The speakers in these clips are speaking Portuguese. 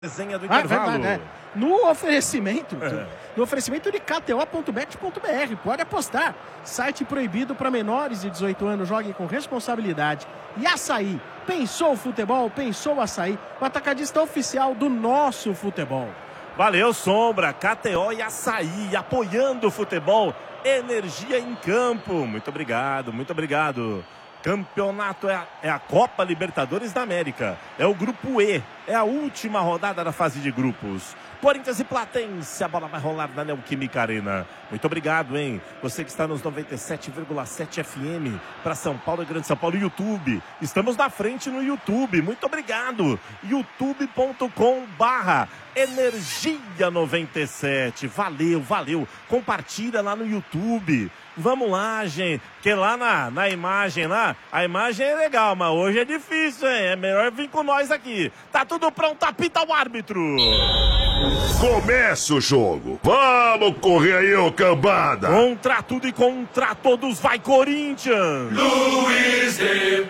Desenha do intervalo. Verdade, no oferecimento de KTO.bet.br. Pode apostar. Site proibido para menores de 18 anos. Jogue com responsabilidade. E Açaí. Pensou o futebol? Pensou o Açaí. O atacadista oficial do nosso futebol. Valeu, Sombra. KTO e Açaí. Apoiando o futebol. Energia em campo. Muito obrigado, muito obrigado. Campeonato é a Copa Libertadores da América. É o Grupo E. É a última rodada da fase de grupos. Corinthians e Platense. A bola vai rolar na Neoquímica Arena. Muito obrigado, hein? Você que está nos 97,7 FM para São Paulo e Grande São Paulo. YouTube. Estamos na frente no YouTube. Muito obrigado. youtube.com/Energia97. Valeu. Compartilha lá no YouTube. Vamos lá, gente. Porque lá na imagem lá, a imagem é legal, mas hoje é difícil, hein? É melhor vir com nós aqui. Tá tudo pronto, apita o árbitro. Começa o jogo. Vamos correr aí, ô cambada. Contra tudo e contra todos, vai Corinthians. Luiz de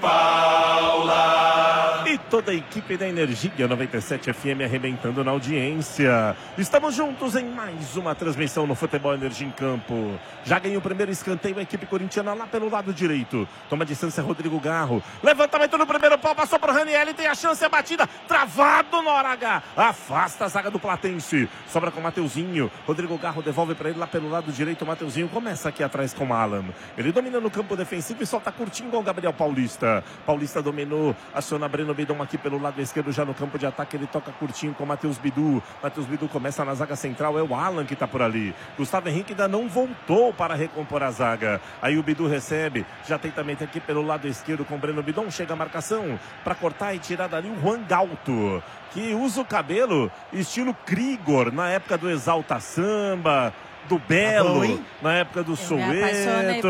Paula. E toda a equipe da Energia 97 FM arrebentando na audiência. Estamos juntos em mais uma transmissão no Futebol Energia em Campo. Já ganhou o primeiro escanteio a equipe corintiana lá pelo lado direito. Toma distância Rodrigo Garro. Levantamento no primeiro pau, passou para o Raniel, tem a chance, a batida. Travado na hora H. Afasta a zaga do Platense. Sobra com o Mateuzinho. Rodrigo Garro devolve para ele lá pelo lado direito. O Mateuzinho começa aqui atrás com o Alan. Ele domina no campo defensivo e solta curtinho com o Gabriel Paulista. Paulista dominou. Aciona Breno Bidon aqui pelo lado esquerdo, já no campo de ataque. Ele toca curtinho com o Matheus Bidu. Matheus Bidu começa na zaga central. É o Alan que está por ali. Gustavo Henrique ainda não voltou para recompor a zaga. Aí o Bidu recebe. Já tem também aqui pelo lado esquerdo com o Breno Bidon. Chega a marcação para cortar e tirar dali o Juan Galto, que usa o cabelo estilo Krigor na época do Exalta Samba, do Belo, na época do Soweto.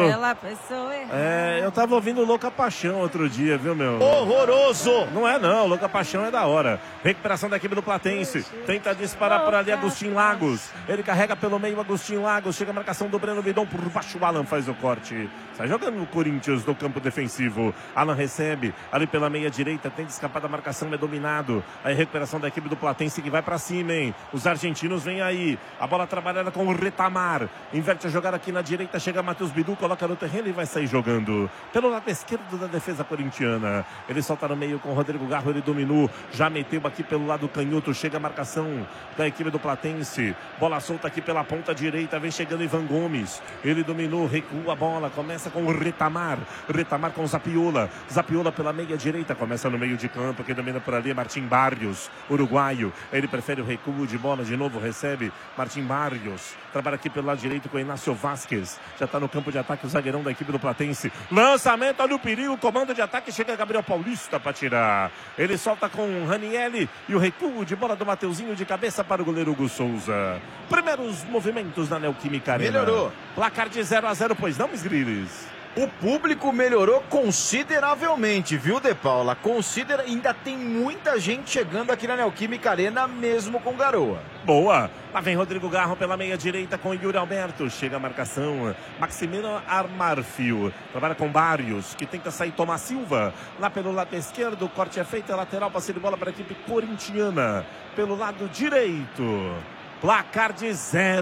Eu tava ouvindo Louca Paixão outro dia, viu, meu? Horroroso! Não é não, Louca Paixão é da hora. Recuperação da equipe do Platense. Tenta disparar por ali Agostinho Lagos. Ele carrega pelo meio Agostinho Lagos. Chega a marcação do Breno Bidon. Por baixo o Alan faz o corte. Sai jogando o Corinthians no campo defensivo. Alan recebe ali pela meia direita. Tenta escapar da marcação, é dominado. Aí recuperação da equipe do Platense que vai pra cima, hein? Os argentinos vêm aí. A bola trabalhada com o Retamar. Inverte a jogada aqui na direita. Chega Matheus Bidu, coloca no terreno e vai sair jogando pelo lado esquerdo da defesa corintiana. Ele solta no meio com o Rodrigo Garro. Ele dominou. Já meteu aqui pelo lado canhoto. Chega a marcação da equipe do Platense. Bola solta aqui pela ponta direita. Vem chegando Ivan Gomes. Ele dominou. Recua a bola. Começa com o Retamar. Retamar com o Zapiola. Zapiola pela meia direita. Começa no meio de campo. Quem domina por ali é Martim Barrios, uruguaio. Ele prefere o recuo de bola. De novo recebe Martim Barrios. Trabalha aqui pelo lado direito com o Inácio Vasquez. Já está no campo de ataque o zagueirão da equipe do Platense. Lançamento, olha o perigo. Comando de ataque. Chega Gabriel Paulista para tirar. Ele solta com o Raniel e o recuo de bola do Mateuzinho de cabeça para o goleiro Hugo Souza. Primeiros movimentos na Neoquímica Arena. Melhorou. Placar de 0-0, pois não, Sgrilis? O público melhorou consideravelmente, viu, De Paula? Ainda tem muita gente chegando aqui na Neoquímica Arena, mesmo com garoa. Boa! Lá vem Rodrigo Garro pela meia direita com Yuri Alberto. Chega a marcação. Maximiliano Armarfio. Trabalha com Barrios, que tenta sair Tomás Silva. Lá pelo lado esquerdo, o corte é feito. É lateral, passe de bola para a equipe corintiana. Pelo lado direito. Placar de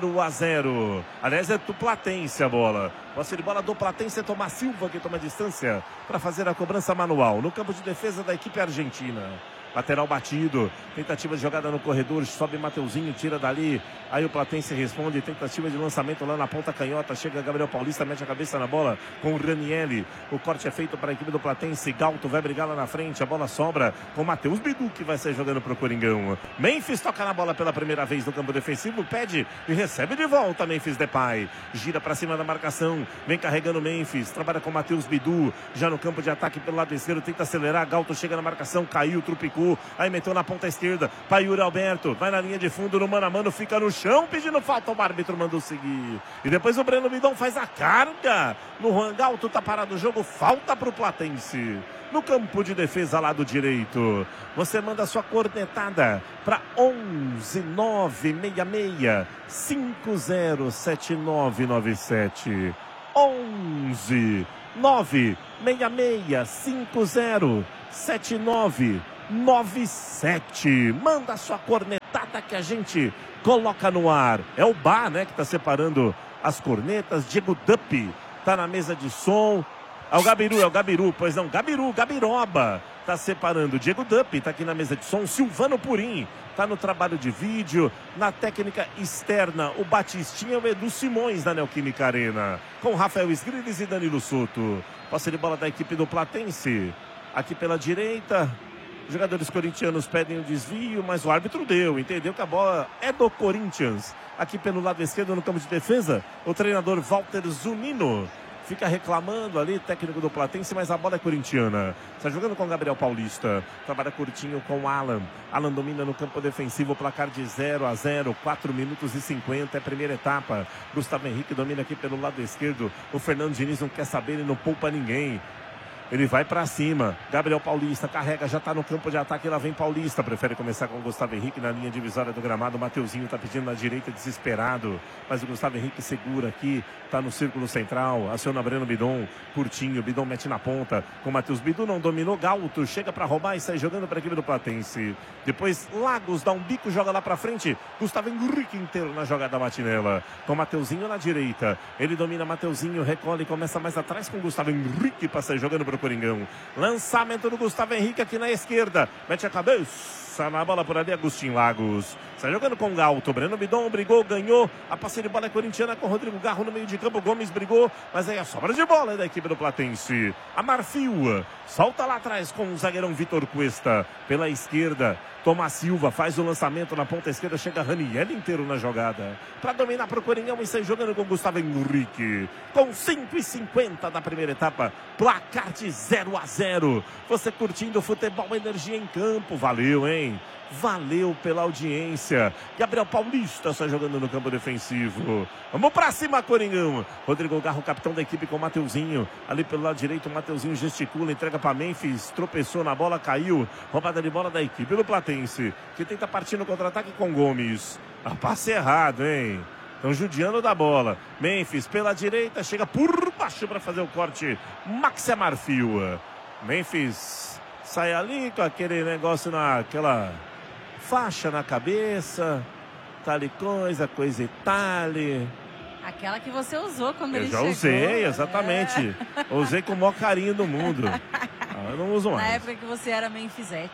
0-0. Aliás, é do Platense a bola. Posse de bola do Platense é Tomás Silva, que toma distância para fazer a cobrança manual. No campo de defesa da equipe argentina. Lateral batido, tentativa de jogada no corredor, sobe Mateuzinho, tira dali, aí o Platense responde, tentativa de lançamento lá na ponta canhota, chega Gabriel Paulista, mete a cabeça na bola com o Raniel, o corte é feito para a equipe do Platense, Galto vai brigar lá na frente, a bola sobra com Matheus Bidu, que vai sair jogando pro Coringão. Memphis toca na bola pela primeira vez no campo defensivo, pede e recebe de volta Memphis Depay, gira para cima da marcação, vem carregando Memphis, trabalha com Matheus Bidu, já no campo de ataque pelo lado esquerdo, tenta acelerar, Galto chega na marcação, caiu, trupicou, aí meteu na ponta esquerda para Yuri Alberto, vai na linha de fundo no mano a mano, fica no chão pedindo falta, o árbitro mandou seguir e depois o Breno Bidon faz a carga no Juan Galto, tá parado o jogo, falta pro Platense no campo de defesa lado direito. Você manda sua cornetada para 11 966 507997 11 966 507997 97. Manda sua cornetada que a gente coloca no ar. É o Bar, né, que tá separando as cornetas. Diego Dupp tá na mesa de som. É o Gabiru, pois não, Gabiroba tá separando. Diego Dupp tá aqui na mesa de som. Silvano Purim tá no trabalho de vídeo. Na técnica externa, o Batistinha e o Edu Simões da Neoquímica Arena. Com Rafael Sgrilis e Danilo Soto. Posse de bola da equipe do Platense. Aqui pela direita, os jogadores corintianos pedem um desvio, mas o árbitro entendeu que a bola é do Corinthians. Aqui pelo lado esquerdo, no campo de defesa, o treinador Walter Zunino fica reclamando ali, técnico do Platense, mas a bola é corintiana. Está jogando com o Gabriel Paulista. Trabalha curtinho com o Alan. Alan domina no campo defensivo, placar de 0-0, 4 minutos e 50, é a primeira etapa. Gustavo Henrique domina aqui pelo lado esquerdo. O Fernando Diniz não quer saber, ele não poupa ninguém. Ele vai pra cima. Gabriel Paulista carrega, já tá no campo de ataque. Lá vem Paulista. Prefere começar com o Gustavo Henrique na linha divisória do gramado. O Mateuzinho tá pedindo na direita, desesperado. Mas o Gustavo Henrique segura aqui. Tá no círculo central. Aciona Breno Bidon. Curtinho. Bidon mete na ponta. Com o Matheus Bidu não dominou. Galto chega pra roubar e sai jogando pra equipe do Platense. Depois Lagos dá um bico, joga lá pra frente. Gustavo Henrique inteiro na jogada matinela. Com o Mateuzinho na direita. Ele domina Mateuzinho, recolhe e começa mais atrás com o Gustavo Henrique pra sair jogando pro Coringão. Lançamento do Gustavo Henrique aqui na esquerda. Mete a cabeça na bola por ali, Agostinho Lagos. Sai jogando com o Galto. Breno Bidon brigou, ganhou. A passe de bola é corintiana com o Rodrigo Garro no meio de campo. Gomes brigou, mas aí a sobra de bola é da equipe do Platense. A Marfil solta lá atrás com o zagueirão Vitor Cuesta. Pela esquerda, Tomás Silva faz o lançamento na ponta esquerda. Chega Raniel inteiro na jogada para dominar para o Coringão e sai jogando com Gustavo Henrique. Com 5:50 da primeira etapa, placar de 0-0. Você curtindo o futebol, energia em campo. Valeu, hein? Valeu pela audiência. Gabriel Paulista sai jogando no campo defensivo. Vamos pra cima, Coringão. Rodrigo Garro, capitão da equipe, com o Mateuzinho. Ali pelo lado direito, o Mateuzinho gesticula, entrega pra Memphis. Tropeçou na bola, caiu. Roubada de bola da equipe do Platense, que tenta partir no contra-ataque com Gomes. A passe errado, hein? Estão judiando da bola. Memphis pela direita, chega por baixo para fazer o corte. Max Marfil. Memphis sai ali com aquele negócio naquela faixa na cabeça, tal coisa e tal. Aquela que você usou quando ele chegou. Eu já usei, exatamente. Usei com o maior carinho do mundo. Eu não uso mais. Na época que você era Memphizete.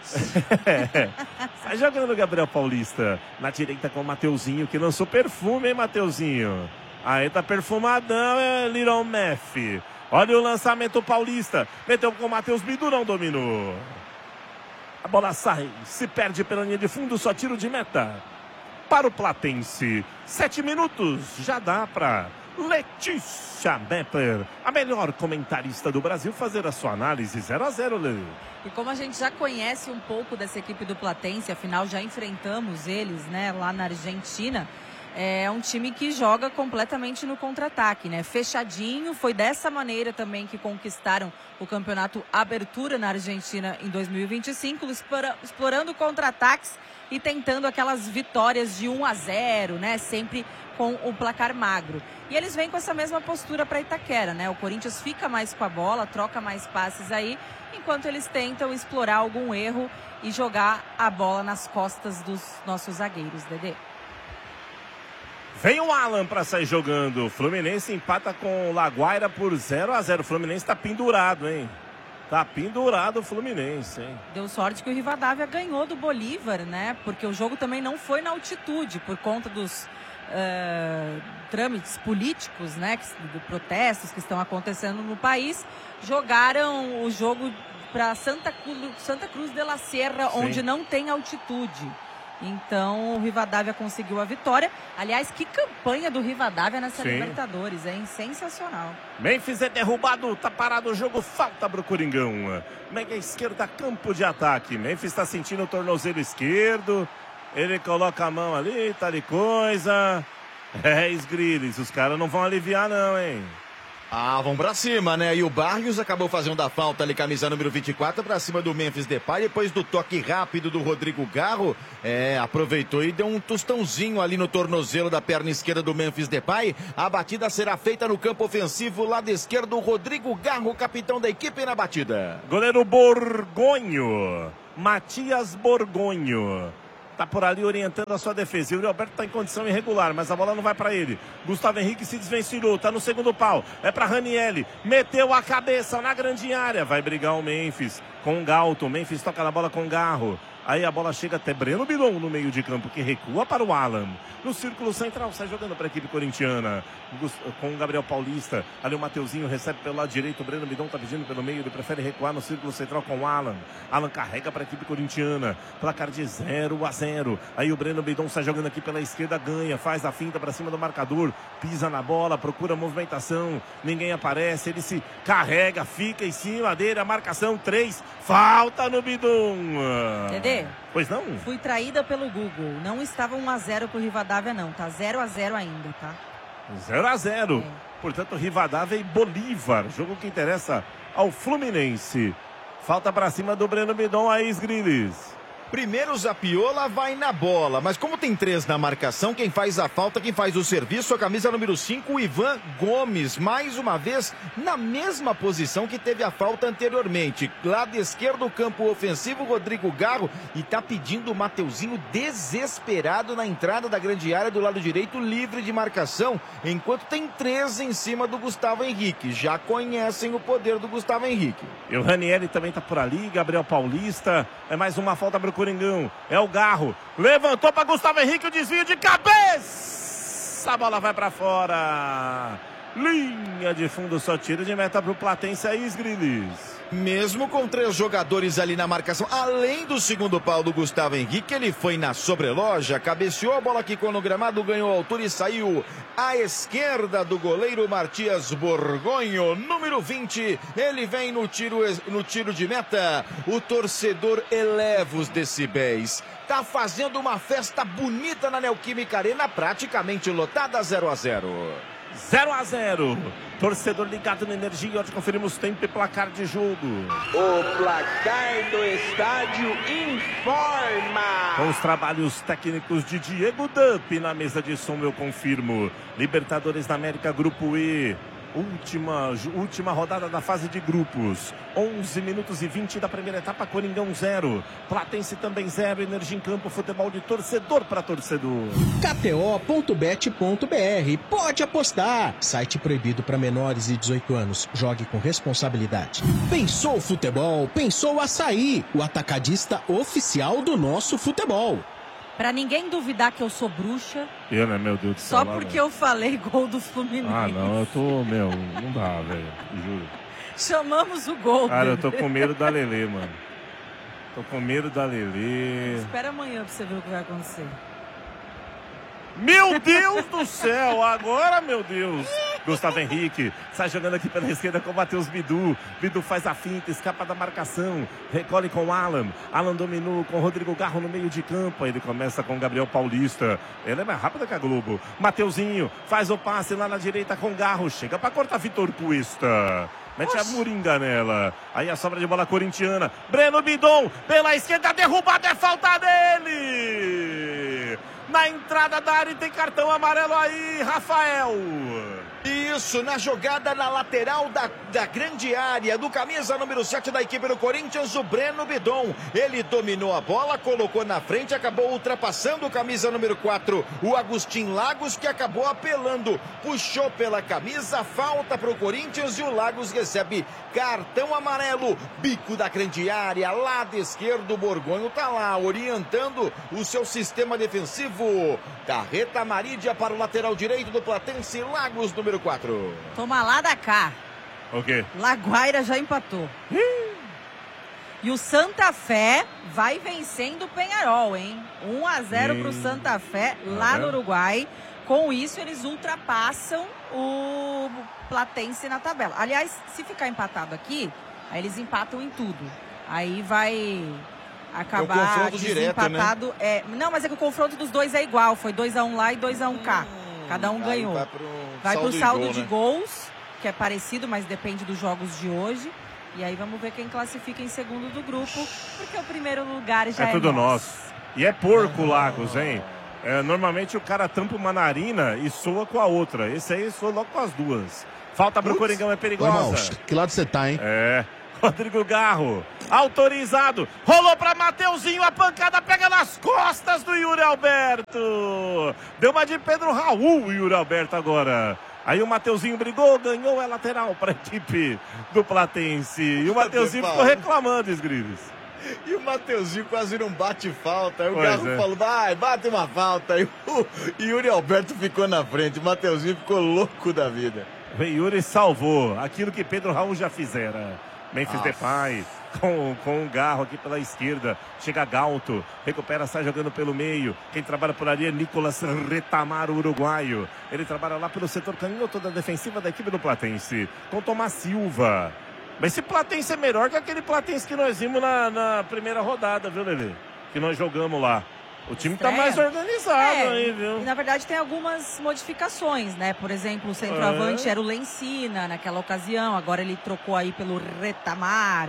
Sai jogando o Gabriel Paulista. Na direita com o Mateuzinho, que lançou perfume, hein, Mateuzinho? Aí tá perfumadão, Little Meth. Olha o lançamento paulista. Meteu com o Matheus Bidu, não dominou. A bola sai, se perde pela linha de fundo, só tiro de meta para o Platense. 7 minutos, já dá para Letícia Bepper, a melhor comentarista do Brasil, fazer a sua análise. 0-0, Lê. E como a gente já conhece um pouco dessa equipe do Platense, afinal já enfrentamos eles, né, lá na Argentina, é um time que joga completamente no contra-ataque, né? Fechadinho, foi dessa maneira também que conquistaram o campeonato Abertura na Argentina em 2025, explorando contra-ataques e tentando aquelas vitórias de 1-0, né? Sempre com o placar magro. E eles vêm com essa mesma postura para Itaquera, né? O Corinthians fica mais com a bola, troca mais passes aí, enquanto eles tentam explorar algum erro e jogar a bola nas costas dos nossos zagueiros, Dedê. Vem o Alan para sair jogando. Fluminense empata com o Laguaira por 0-0. O Fluminense tá pendurado, hein? Tá pendurado o Fluminense, hein? Deu sorte que o Rivadavia ganhou do Bolívar, né? Porque o jogo também não foi na altitude, por conta dos trâmites políticos, né? De protestos que estão acontecendo no país. Jogaram o jogo para Santa Cruz de la Sierra, sim, onde não tem altitude. Então o Rivadavia conseguiu a vitória. Aliás, que campanha do Rivadavia nessa Libertadores, hein? Sensacional. Memphis é derrubado, tá parado o jogo, falta pro Coringão. Mega esquerda, campo de ataque. Memphis tá sentindo o tornozelo esquerdo. Ele coloca a mão ali, tal coisa. Sgrilis, os caras não vão aliviar não, hein? Ah, vão pra cima, né? E o Barrios acabou fazendo a falta ali, camisa número 24, pra cima do Memphis Depay. Depois do toque rápido do Rodrigo Garro, aproveitou e deu um tostãozinho ali no tornozelo da perna esquerda do Memphis Depay. A batida será feita no campo ofensivo, lado esquerdo, Rodrigo Garro, capitão da equipe na batida. Goleiro Borgonho Matias Borgonho. Tá por ali orientando a sua defesa. E o Alberto tá em condição irregular, mas a bola não vai para ele. Gustavo Henrique se desvencilhou, tá no segundo pau. É para Ranieri. Meteu a cabeça na grande área. Vai brigar o Memphis com o Galton. Memphis toca na bola com o Garro. Aí a bola chega até Breno Bidon no meio de campo, que recua para o Alan. No círculo central, sai jogando para a equipe corintiana. Com o Gabriel Paulista. Ali o Mateuzinho recebe pelo lado direito. O Breno Bidon está pedindo pelo meio. Ele prefere recuar no círculo central com o Alan. Alan carrega para a equipe corintiana. Placar de 0-0. Aí o Breno Bidon sai jogando aqui pela esquerda, ganha. Faz a finta para cima do marcador. Pisa na bola, procura movimentação. Ninguém aparece. Ele se carrega, fica em cima dele. A marcação 3. Falta no Bidon. Dedê? Pois não? Fui traída pelo Google. Não estava 1-0 pro Rivadavia, não. Tá 0-0 ainda, tá? 0-0. Portanto, Rivadavia e Bolívar. Jogo que interessa ao Fluminense. Falta pra cima do Breno Bidon, aí, Grilis. Primeiro o Zapiola vai na bola, mas como tem 3 na marcação, quem faz a falta, quem faz o serviço, a camisa número 5, o Ivan Gomes, mais uma vez na mesma posição que teve a falta anteriormente. Lado esquerdo, campo ofensivo, Rodrigo Garro, e tá pedindo o Mateuzinho desesperado na entrada da grande área do lado direito, livre de marcação, enquanto tem 3 em cima do Gustavo Henrique. Já conhecem o poder do Gustavo Henrique. E o Ranieri também tá por ali, Gabriel Paulista, é mais uma falta pro Coringão, é o Garro, levantou para Gustavo Henrique, o desvio de cabeça, a bola vai para fora, linha de fundo, só tiro de meta pro Platense, aí, Grilis. Mesmo com 3 jogadores ali na marcação, além do segundo pau do Gustavo Henrique, ele foi na sobreloja, cabeceou a bola, quicou no gramado, ganhou altura e saiu à esquerda do goleiro Matias Borgonho, número 20. Ele vem no tiro de meta. O torcedor eleva os decibéis. Tá fazendo uma festa bonita na Neoquímica Arena, praticamente lotada, 0-0. 0-0. Torcedor ligado na energia. Hoje conferimos tempo e placar de jogo. O placar do estádio informa. Com os trabalhos técnicos de Diego Dupp na mesa de som, eu confirmo. Libertadores da América, Grupo E. Última rodada da fase de grupos. 11 minutos e 20 da primeira etapa. Coringão 0. Platense também 0. Energia em campo. Futebol de torcedor para torcedor. KTO.bet.br. Pode apostar. Site proibido para menores de 18 anos. Jogue com responsabilidade. Pensou futebol? Pensou Açaí. O atacadista oficial do nosso futebol. Pra ninguém duvidar que eu sou bruxa. Eu, né, meu Deus do céu. Só porque eu falei gol do Fluminense. Ah, não, eu tô, não dá, velho, juro. Chamamos o gol. Cara, eu tô com medo da Lelê, mano. Tô com medo da Lelê. Espera amanhã pra você ver o que vai acontecer. Meu Deus do céu, agora, meu Deus. Gustavo Henrique sai jogando aqui pela esquerda com o Matheus Bidu. Bidu faz a finta, escapa da marcação, recolhe com o Alan. Alan dominou com o Rodrigo Garro no meio de campo. Aí ele começa com o Gabriel Paulista. Ele é mais rápido que a Globo. Mateuzinho faz o passe lá na direita com o Garro. Chega para cortar Vitor Cuesta. Mete a moringa nela. Aí a sobra de bola corintiana. Breno Bidon pela esquerda, derrubada, é falta dele. Na entrada da área tem cartão amarelo aí, Rafael. Isso, na jogada na lateral da grande área, do camisa número 7 da equipe do Corinthians, o Breno Bidon. Ele dominou a bola, colocou na frente, acabou ultrapassando o camisa número 4, o Agustin Lagos, que acabou apelando. Puxou pela camisa, falta para o Corinthians e o Lagos recebe cartão amarelo. Bico da grande área, lado esquerdo, o Borgonho tá lá, orientando o seu sistema defensivo. Carreta Marídia para o lateral direito do Platense, Lagos, número 4. Toma lá da cá. O quê? Laguaira já empatou. E o Santa Fé vai vencendo o Peñarol, hein? 1-0 pro Santa Fé, lá no Uruguai. Com isso, eles ultrapassam o Platense na tabela. Aliás, se ficar empatado aqui, aí eles empatam em tudo. Aí vai acabar confronto desempatado. direto, né? Não, mas é que o confronto dos dois é igual. Foi 2-1 lá e 2-1 cá. Cada um ganhou. Vai pro saldo de gols, que é parecido, mas depende dos jogos de hoje. E aí vamos ver quem classifica em segundo do grupo, porque o primeiro lugar já é tudo nosso. E é porco, Lagos, hein? Normalmente o cara tampa uma narina e soa com a outra. Esse aí soa logo com as duas. Falta pro Coringão, é perigosa. Irmão, que lado você tá, hein? Rodrigo Garro, autorizado, rolou para Mateuzinho, a pancada pega nas costas do Yuri Alberto. Deu uma de Pedro Raul, Yuri Alberto agora. Aí o Mateuzinho brigou, ganhou, é lateral para a equipe do Platense. E o Mateuzinho ficou reclamando, Esgrives. E o Mateuzinho quase não bate falta. Aí o Garro falou, vai, bate uma falta. Aí o Yuri Alberto ficou na frente. O Mateuzinho ficou louco da vida. O Yuri salvou aquilo que Pedro Raul já fizera. Memphis Depay com o Garro aqui pela esquerda. Chega Galto, recupera, sai jogando pelo meio. Quem trabalha por ali é Nicolas Retamar, o uruguaio. Ele trabalha lá pelo setor canhoto da defensiva da equipe do Platense. Com Tomás Silva. Mas esse Platense é melhor que aquele Platense que nós vimos na primeira rodada, viu, Lelê? Que nós jogamos lá. O time tá mais organizado aí, viu? E na verdade tem algumas modificações, né? Por exemplo, o centroavante era o Lencina naquela ocasião, agora ele trocou aí pelo Retamar.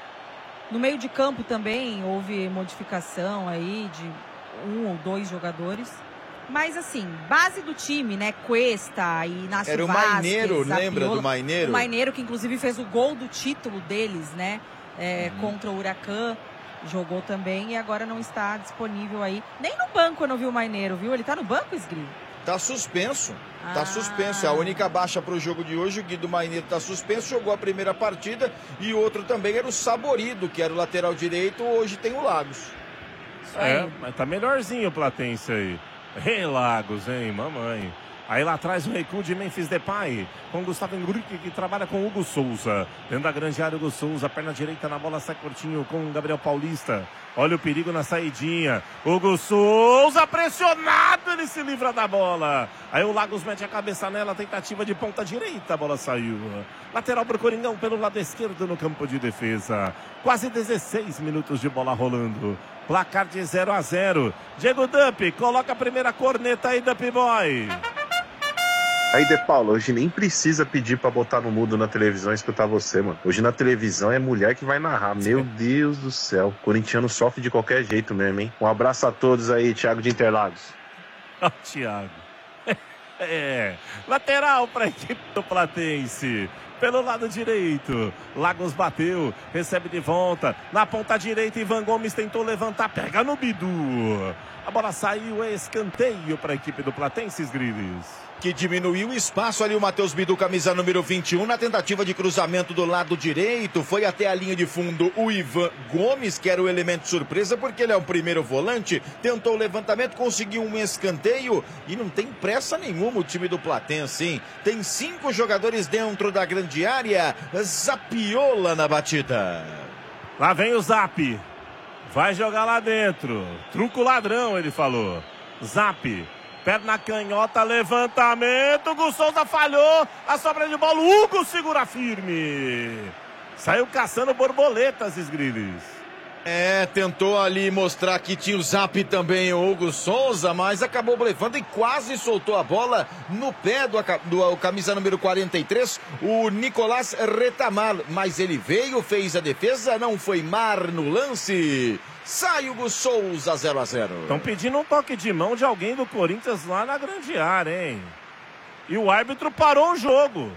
No meio de campo também houve modificação aí de 1 ou 2 jogadores. Mas assim, base do time, né? Cuesta e Inácio Era o Vázquez, Maineiro, lembra do Maineiro? O Maineiro que inclusive fez o gol do título deles, né? Contra o Huracan. Jogou também e agora não está disponível aí. Nem no banco eu não vi o Maineiro, viu? Ele tá no banco, Esgri? Tá suspenso. Tá suspenso. É a única baixa pro jogo de hoje. O Guido Maineiro tá suspenso, jogou a primeira partida. E outro também era o Saborido, que era o lateral direito. Hoje tem o Lagos. Mas tá melhorzinho o Platense aí. Ei, Lagos, hein, mamãe. Aí lá atrás o recuo de Memphis Depay com Gustavo Henrique, que trabalha com Hugo Souza. Dentro da grande área, Hugo Souza, perna direita na bola, sai curtinho com o Gabriel Paulista. Olha o perigo na saidinha. Hugo Souza pressionado, ele se livra da bola. Aí o Lagos mete a cabeça nela, tentativa de ponta direita, a bola saiu. Lateral pro Coringão pelo lado esquerdo no campo de defesa. Quase 16 minutos de bola rolando. Placar de 0-0. Diego Dupp, coloca a primeira corneta aí, Dupp Boy. Aí, De Paulo, hoje nem precisa pedir pra botar no mudo na televisão e escutar você, mano. Hoje na televisão é mulher que vai narrar. Meu Deus do céu. Corintiano sofre de qualquer jeito mesmo, hein? Um abraço a todos aí, Thiago de Interlagos. Ó, Thiago. Lateral pra equipe do Platense. Pelo lado direito, Lagos bateu, recebe de volta, na ponta direita, Ivan Gomes tentou levantar, pega no Bidu. A bola saiu, escanteio para a equipe do Platense, Grives. Que diminuiu o espaço ali o Matheus Bidu, camisa número 21, na tentativa de cruzamento do lado direito. Foi até a linha de fundo o Ivan Gomes, que era o elemento surpresa, porque ele é o primeiro volante. Tentou o levantamento, conseguiu um escanteio e não tem pressa nenhuma o time do Platense, hein? Tem 5 jogadores dentro da grande área. Zapiola na batida. Lá vem o Zap. Vai jogar lá dentro. Truco ladrão, ele falou. Zap. Perna canhota, levantamento, Hugo Souza falhou, a sobra de bola, Hugo segura firme. Saiu caçando borboletas, Esgriles. Tentou ali mostrar que tinha o Zap também, o Hugo Souza, mas acabou blefando e quase soltou a bola no pé do camisa número 43, o Nicolás Retamar. Mas ele veio, fez a defesa, não foi mar no lance. Sai Hugo Souza, 0-0. Estão pedindo um toque de mão de alguém do Corinthians lá na grande área, hein? E o árbitro parou o jogo.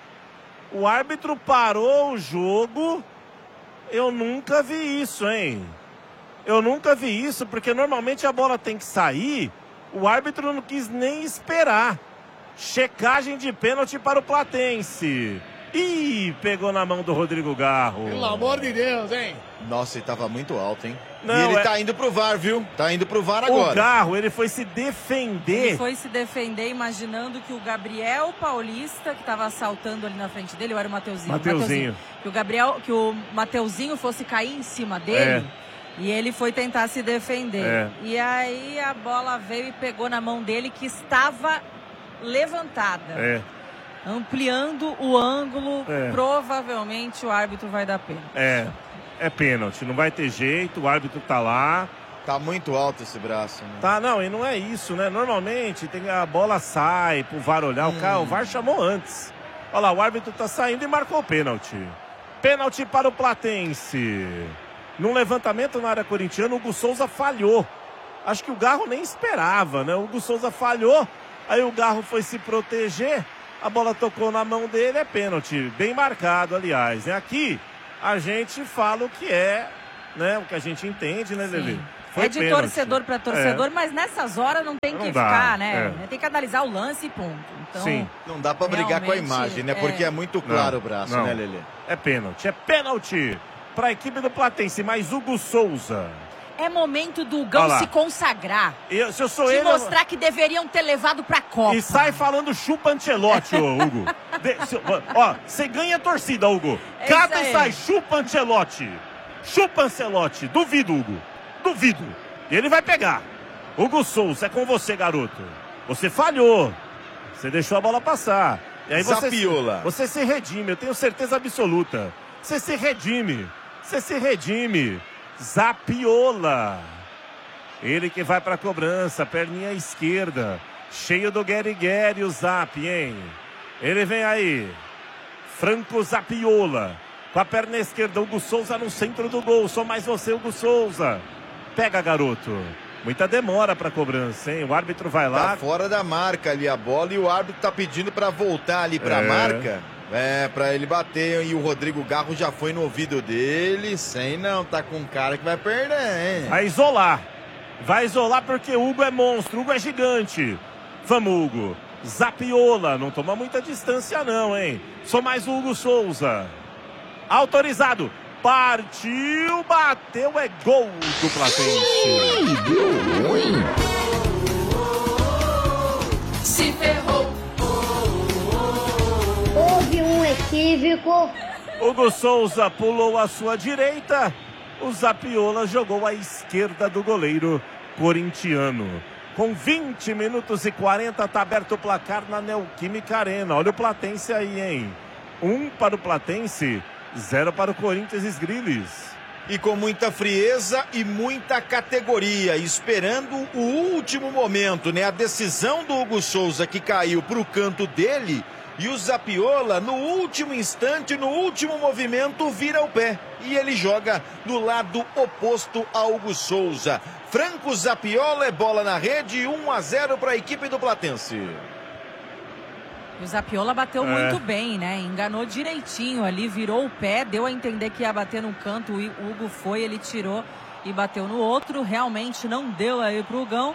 O árbitro parou o jogo. Eu nunca vi isso, hein? Eu nunca vi isso, porque normalmente a bola tem que sair. O árbitro não quis nem esperar. Checagem de pênalti para o Platense. Ih, pegou na mão do Rodrigo Garro. Pelo amor de Deus, hein? Nossa, ele tava muito alto, hein? Não, e ele tá indo pro VAR, viu? Tá indo pro VAR agora. O Garro, ele foi se defender. Ele foi se defender imaginando que o Gabriel Paulista, que tava assaltando ali na frente dele, ou era o Mateuzinho? Que o Mateuzinho fosse cair em cima dele. E ele foi tentar se defender. E aí a bola veio e pegou na mão dele, que estava levantada. Ampliando o ângulo, provavelmente o árbitro vai dar pênalti. É pênalti, não vai ter jeito, o árbitro tá lá. Tá muito alto esse braço, né? Tá, não, e não é isso, né? Normalmente a bola sai pro VAR olhar, o VAR chamou antes. Olha lá, o árbitro tá saindo e marcou o pênalti. Pênalti para o Platense. Num levantamento na área corintiana, o Hugo Souza falhou. Acho que o Garro nem esperava, né? O Hugo Souza falhou, aí o Garro foi se proteger, a bola tocou na mão dele, é pênalti. Bem marcado, aliás. Aqui, a gente fala o que é, né? O que a gente entende, né, Lelê? É de pênalti. Torcedor para torcedor, mas nessas horas não tem que ficar, né? Tem que analisar o lance e ponto. Então, sim, não dá para brigar com a imagem, né? Porque é muito claro o braço, né, Lelê? É pênalti para a equipe do Platense, mais Hugo Souza. É momento do Hugão se consagrar. Se eu sou ele, mostrar que deveriam ter levado pra Copa. E sai falando chupa Ancelotti, Hugo. Você ganha a torcida, Hugo. Cata e sai, chupa Ancelotti. Chupa Ancelotti. Duvido, Hugo. Duvido. E ele vai pegar. Hugo Souza, é com você, garoto. Você falhou. Você deixou a bola passar. E aí você se redime, eu tenho certeza absoluta. Você se redime. Zapiola. Ele que vai para a cobrança, perninha esquerda. Cheio do Guerigueri, o Zap, hein? Ele vem aí. Franco Zapiola. Com a perna esquerda, Hugo Souza no centro do gol. Só mais você, Hugo Souza. Pega, garoto. Muita demora para a cobrança, hein? O árbitro vai lá. Tá fora da marca ali a bola e o árbitro tá pedindo para voltar ali para a marca. Para ele bater, e o Rodrigo Garro já foi no ouvido dele, tá com um cara que vai perder, hein? Vai isolar porque o Hugo é monstro, o Hugo é gigante. Vamos, Hugo. Zapiola, não toma muita distância não, hein? Só mais o Hugo Souza. Autorizado. Partiu, bateu, é gol do Platense. Deu ruim. Se ferrou. Houve um equívoco. Hugo Souza pulou à sua direita. O Zapiola jogou à esquerda do goleiro corintiano. Com 20 minutos e 40, tá aberto o placar na Neoquímica Arena. Olha o Platense aí, hein? 1 para o Platense, 0 para o Corinthians Esgriles. E com muita frieza e muita categoria, esperando o último momento, né? A decisão do Hugo Souza que caiu para o canto dele. E o Zapiola, no último instante, no último movimento, vira o pé. E ele joga do lado oposto a Hugo Souza. Franco Zapiola, é bola na rede, 1-0 para a equipe do Platense. O Zapiola bateu muito bem, né? Enganou direitinho ali, virou o pé, deu a entender que ia bater no canto. O Hugo foi, ele tirou e bateu no outro. Realmente não deu aí pro Hugão.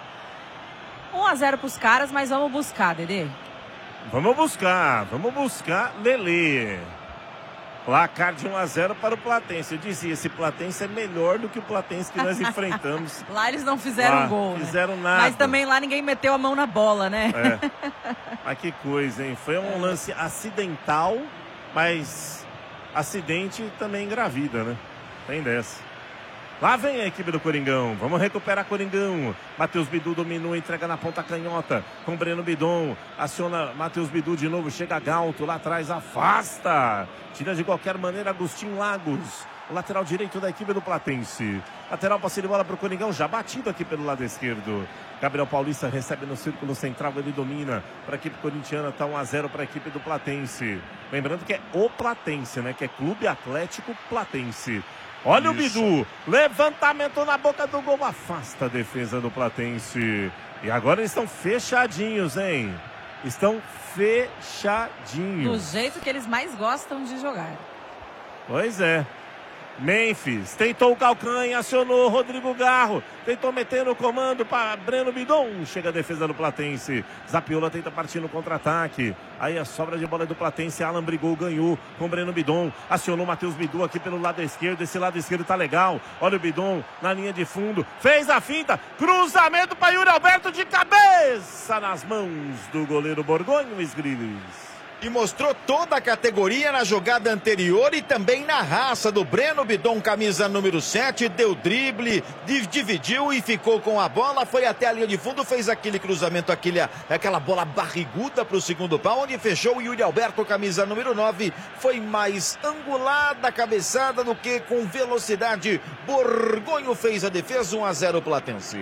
1-0 pros caras, mas vamos buscar, Dedê. Vamos buscar Lelê. Placar de 1-0 para o Platense. Eu dizia, esse Platense é melhor do que o Platense que nós enfrentamos. Lá eles não fizeram gol, fizeram né? nada. Mas também lá ninguém meteu a mão na bola, né? Mas que coisa, hein? Foi um lance acidental, mas acidente também engravida, né? Tem dessa. Lá vem a equipe do Coringão. Vamos recuperar Coringão. Matheus Bidu dominou, entrega na ponta canhota com Breno Bidon. Aciona Matheus Bidu de novo. Chega Galto lá atrás, afasta. Tira de qualquer maneira Agostinho Lagos. O lateral direito da equipe do Platense. Lateral passe de bola para o Coringão. Já batido aqui pelo lado esquerdo. Gabriel Paulista recebe no círculo central. Ele domina para a equipe corintiana. Está 1-0 para a equipe do Platense. Lembrando que é o Platense, né? Que é Clube Atlético Platense. Olha o Bidu, levantamento na boca do gol, afasta a defesa do Platense. E agora eles estão fechadinhos, hein? Estão fechadinhos. Do jeito que eles mais gostam de jogar. Pois é. Memphis tentou o calcanha, acionou Rodrigo Garro, tentou meter no comando para Breno Bidon. Chega a defesa do Platense. Zapiola tenta partir no contra-ataque. Aí a sobra de bola é do Platense. Alan brigou, ganhou com Breno Bidon. Acionou Matheus Bidu aqui pelo lado esquerdo. Esse lado esquerdo tá legal. Olha o Bidon na linha de fundo. Fez a finta. Cruzamento para Yuri Alberto de cabeça nas mãos do goleiro Borgonho Esgriles. E mostrou toda a categoria na jogada anterior e também na raça do Breno Bidon, camisa número 7, deu drible, dividiu e ficou com a bola, foi até a linha de fundo, fez aquele cruzamento, aquela bola barriguda para o segundo pau, onde fechou o Yuri Alberto, camisa número 9, foi mais angulada a cabeçada do que com velocidade. Borgonho fez a defesa, 1-0 Platense.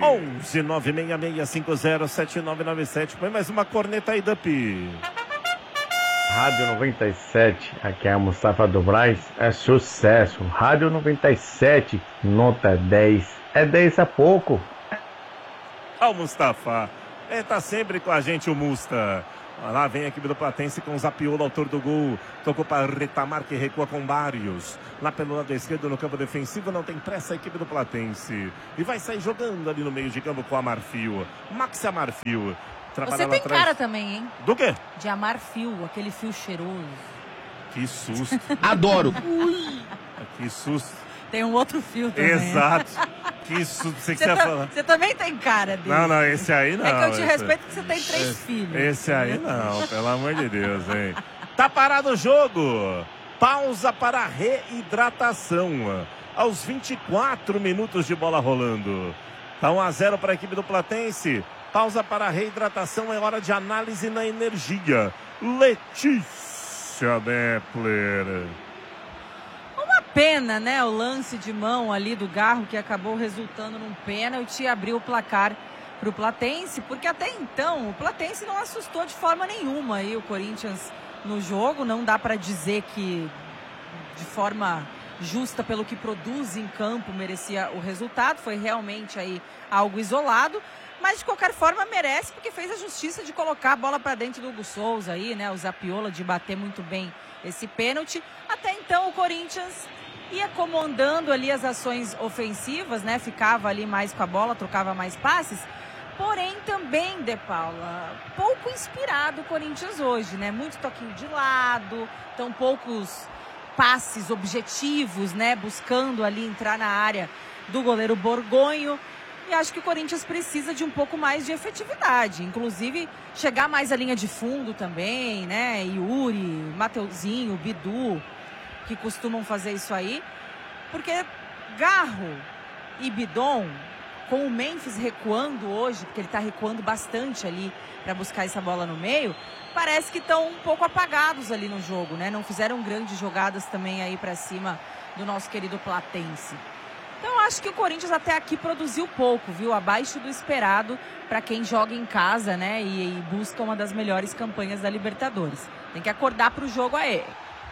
11-966-50-7997, põe mais uma corneta aí, Dupi. Rádio 97, aqui é a Mustafa do Braz, é sucesso. Rádio 97, nota 10. É 10 a pouco. Ó, Mustafa, Tá sempre com a gente o Musta. Lá vem a equipe do Platense com o Zapiola, autor do gol. Tocou para Retamar, que recua com Barrios. Lá pelo lado esquerdo, no campo defensivo, não tem pressa a equipe do Platense. E vai sair jogando ali no meio de campo com a Amarfio. Maxi Amarfio. Você tem cara também, hein? Do quê? De amar fio, aquele fio cheiroso. Que susto. Adoro. Que susto. Tem um outro fio também. Exato. Que susto. Você que ia falar. Você também tem cara dele. Não, esse aí não. É que eu te respeito porque você tem 3 filhos. Esse aí não, pelo amor de Deus, hein? Tá parado o jogo. Pausa para reidratação. Aos 24 minutos de bola rolando. Tá 1-0 para a equipe do Platense. Pausa para a reidratação, é hora de análise na energia. Letícia Bepler. Uma pena, né? O lance de mão ali do Garro, que acabou resultando num pênalti e abriu o placar para o Platense, porque até então o Platense não assustou de forma nenhuma aí o Corinthians no jogo. Não dá para dizer que de forma justa pelo que produz em campo merecia o resultado. Foi realmente aí algo isolado. Mas, de qualquer forma, merece, porque fez a justiça de colocar a bola para dentro do Hugo Souza aí, né? O Zapiola de bater muito bem esse pênalti. Até então, o Corinthians ia comandando ali as ações ofensivas, né? Ficava ali mais com a bola, trocava mais passes. Porém, também, De Paula, pouco inspirado o Corinthians hoje, né? Muito toquinho de lado, tão poucos passes objetivos, né? Buscando ali entrar na área do goleiro Borgonho. E acho que o Corinthians precisa de um pouco mais de efetividade. Inclusive, chegar mais à linha de fundo também, né? Yuri, Mateuzinho, Bidu, que costumam fazer isso aí. Porque Garro e Bidon, com o Memphis recuando hoje, porque ele está recuando bastante ali para buscar essa bola no meio, parece que estão um pouco apagados ali no jogo, né? Não fizeram grandes jogadas também aí para cima do nosso querido Platense. Então, acho que o Corinthians até aqui produziu pouco, viu? Abaixo do esperado para quem joga em casa, né? E busca uma das melhores campanhas da Libertadores. Tem que acordar para o jogo aí.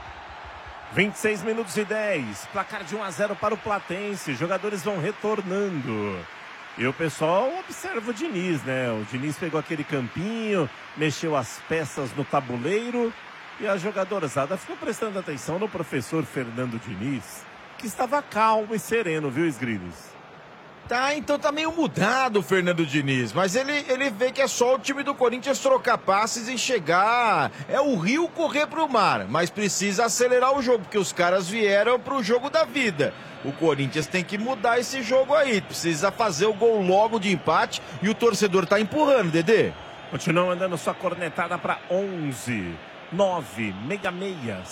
26 minutos e 10. Placar de 1-0 para o Platense. Jogadores vão retornando. E o pessoal observa o Diniz, né? O Diniz pegou aquele campinho, mexeu as peças no tabuleiro. E a jogadorzada ficou prestando atenção no professor Fernando Diniz, que estava calmo e sereno, viu, Esgriles? Tá, então tá meio mudado o Fernando Diniz, mas ele vê que é só o time do Corinthians trocar passes e chegar, é o rio correr pro mar, mas precisa acelerar o jogo, porque os caras vieram pro jogo da vida. O Corinthians tem que mudar esse jogo aí, precisa fazer o gol logo de empate e o torcedor tá empurrando, Dedê. Continua mandando sua cornetada para 11 966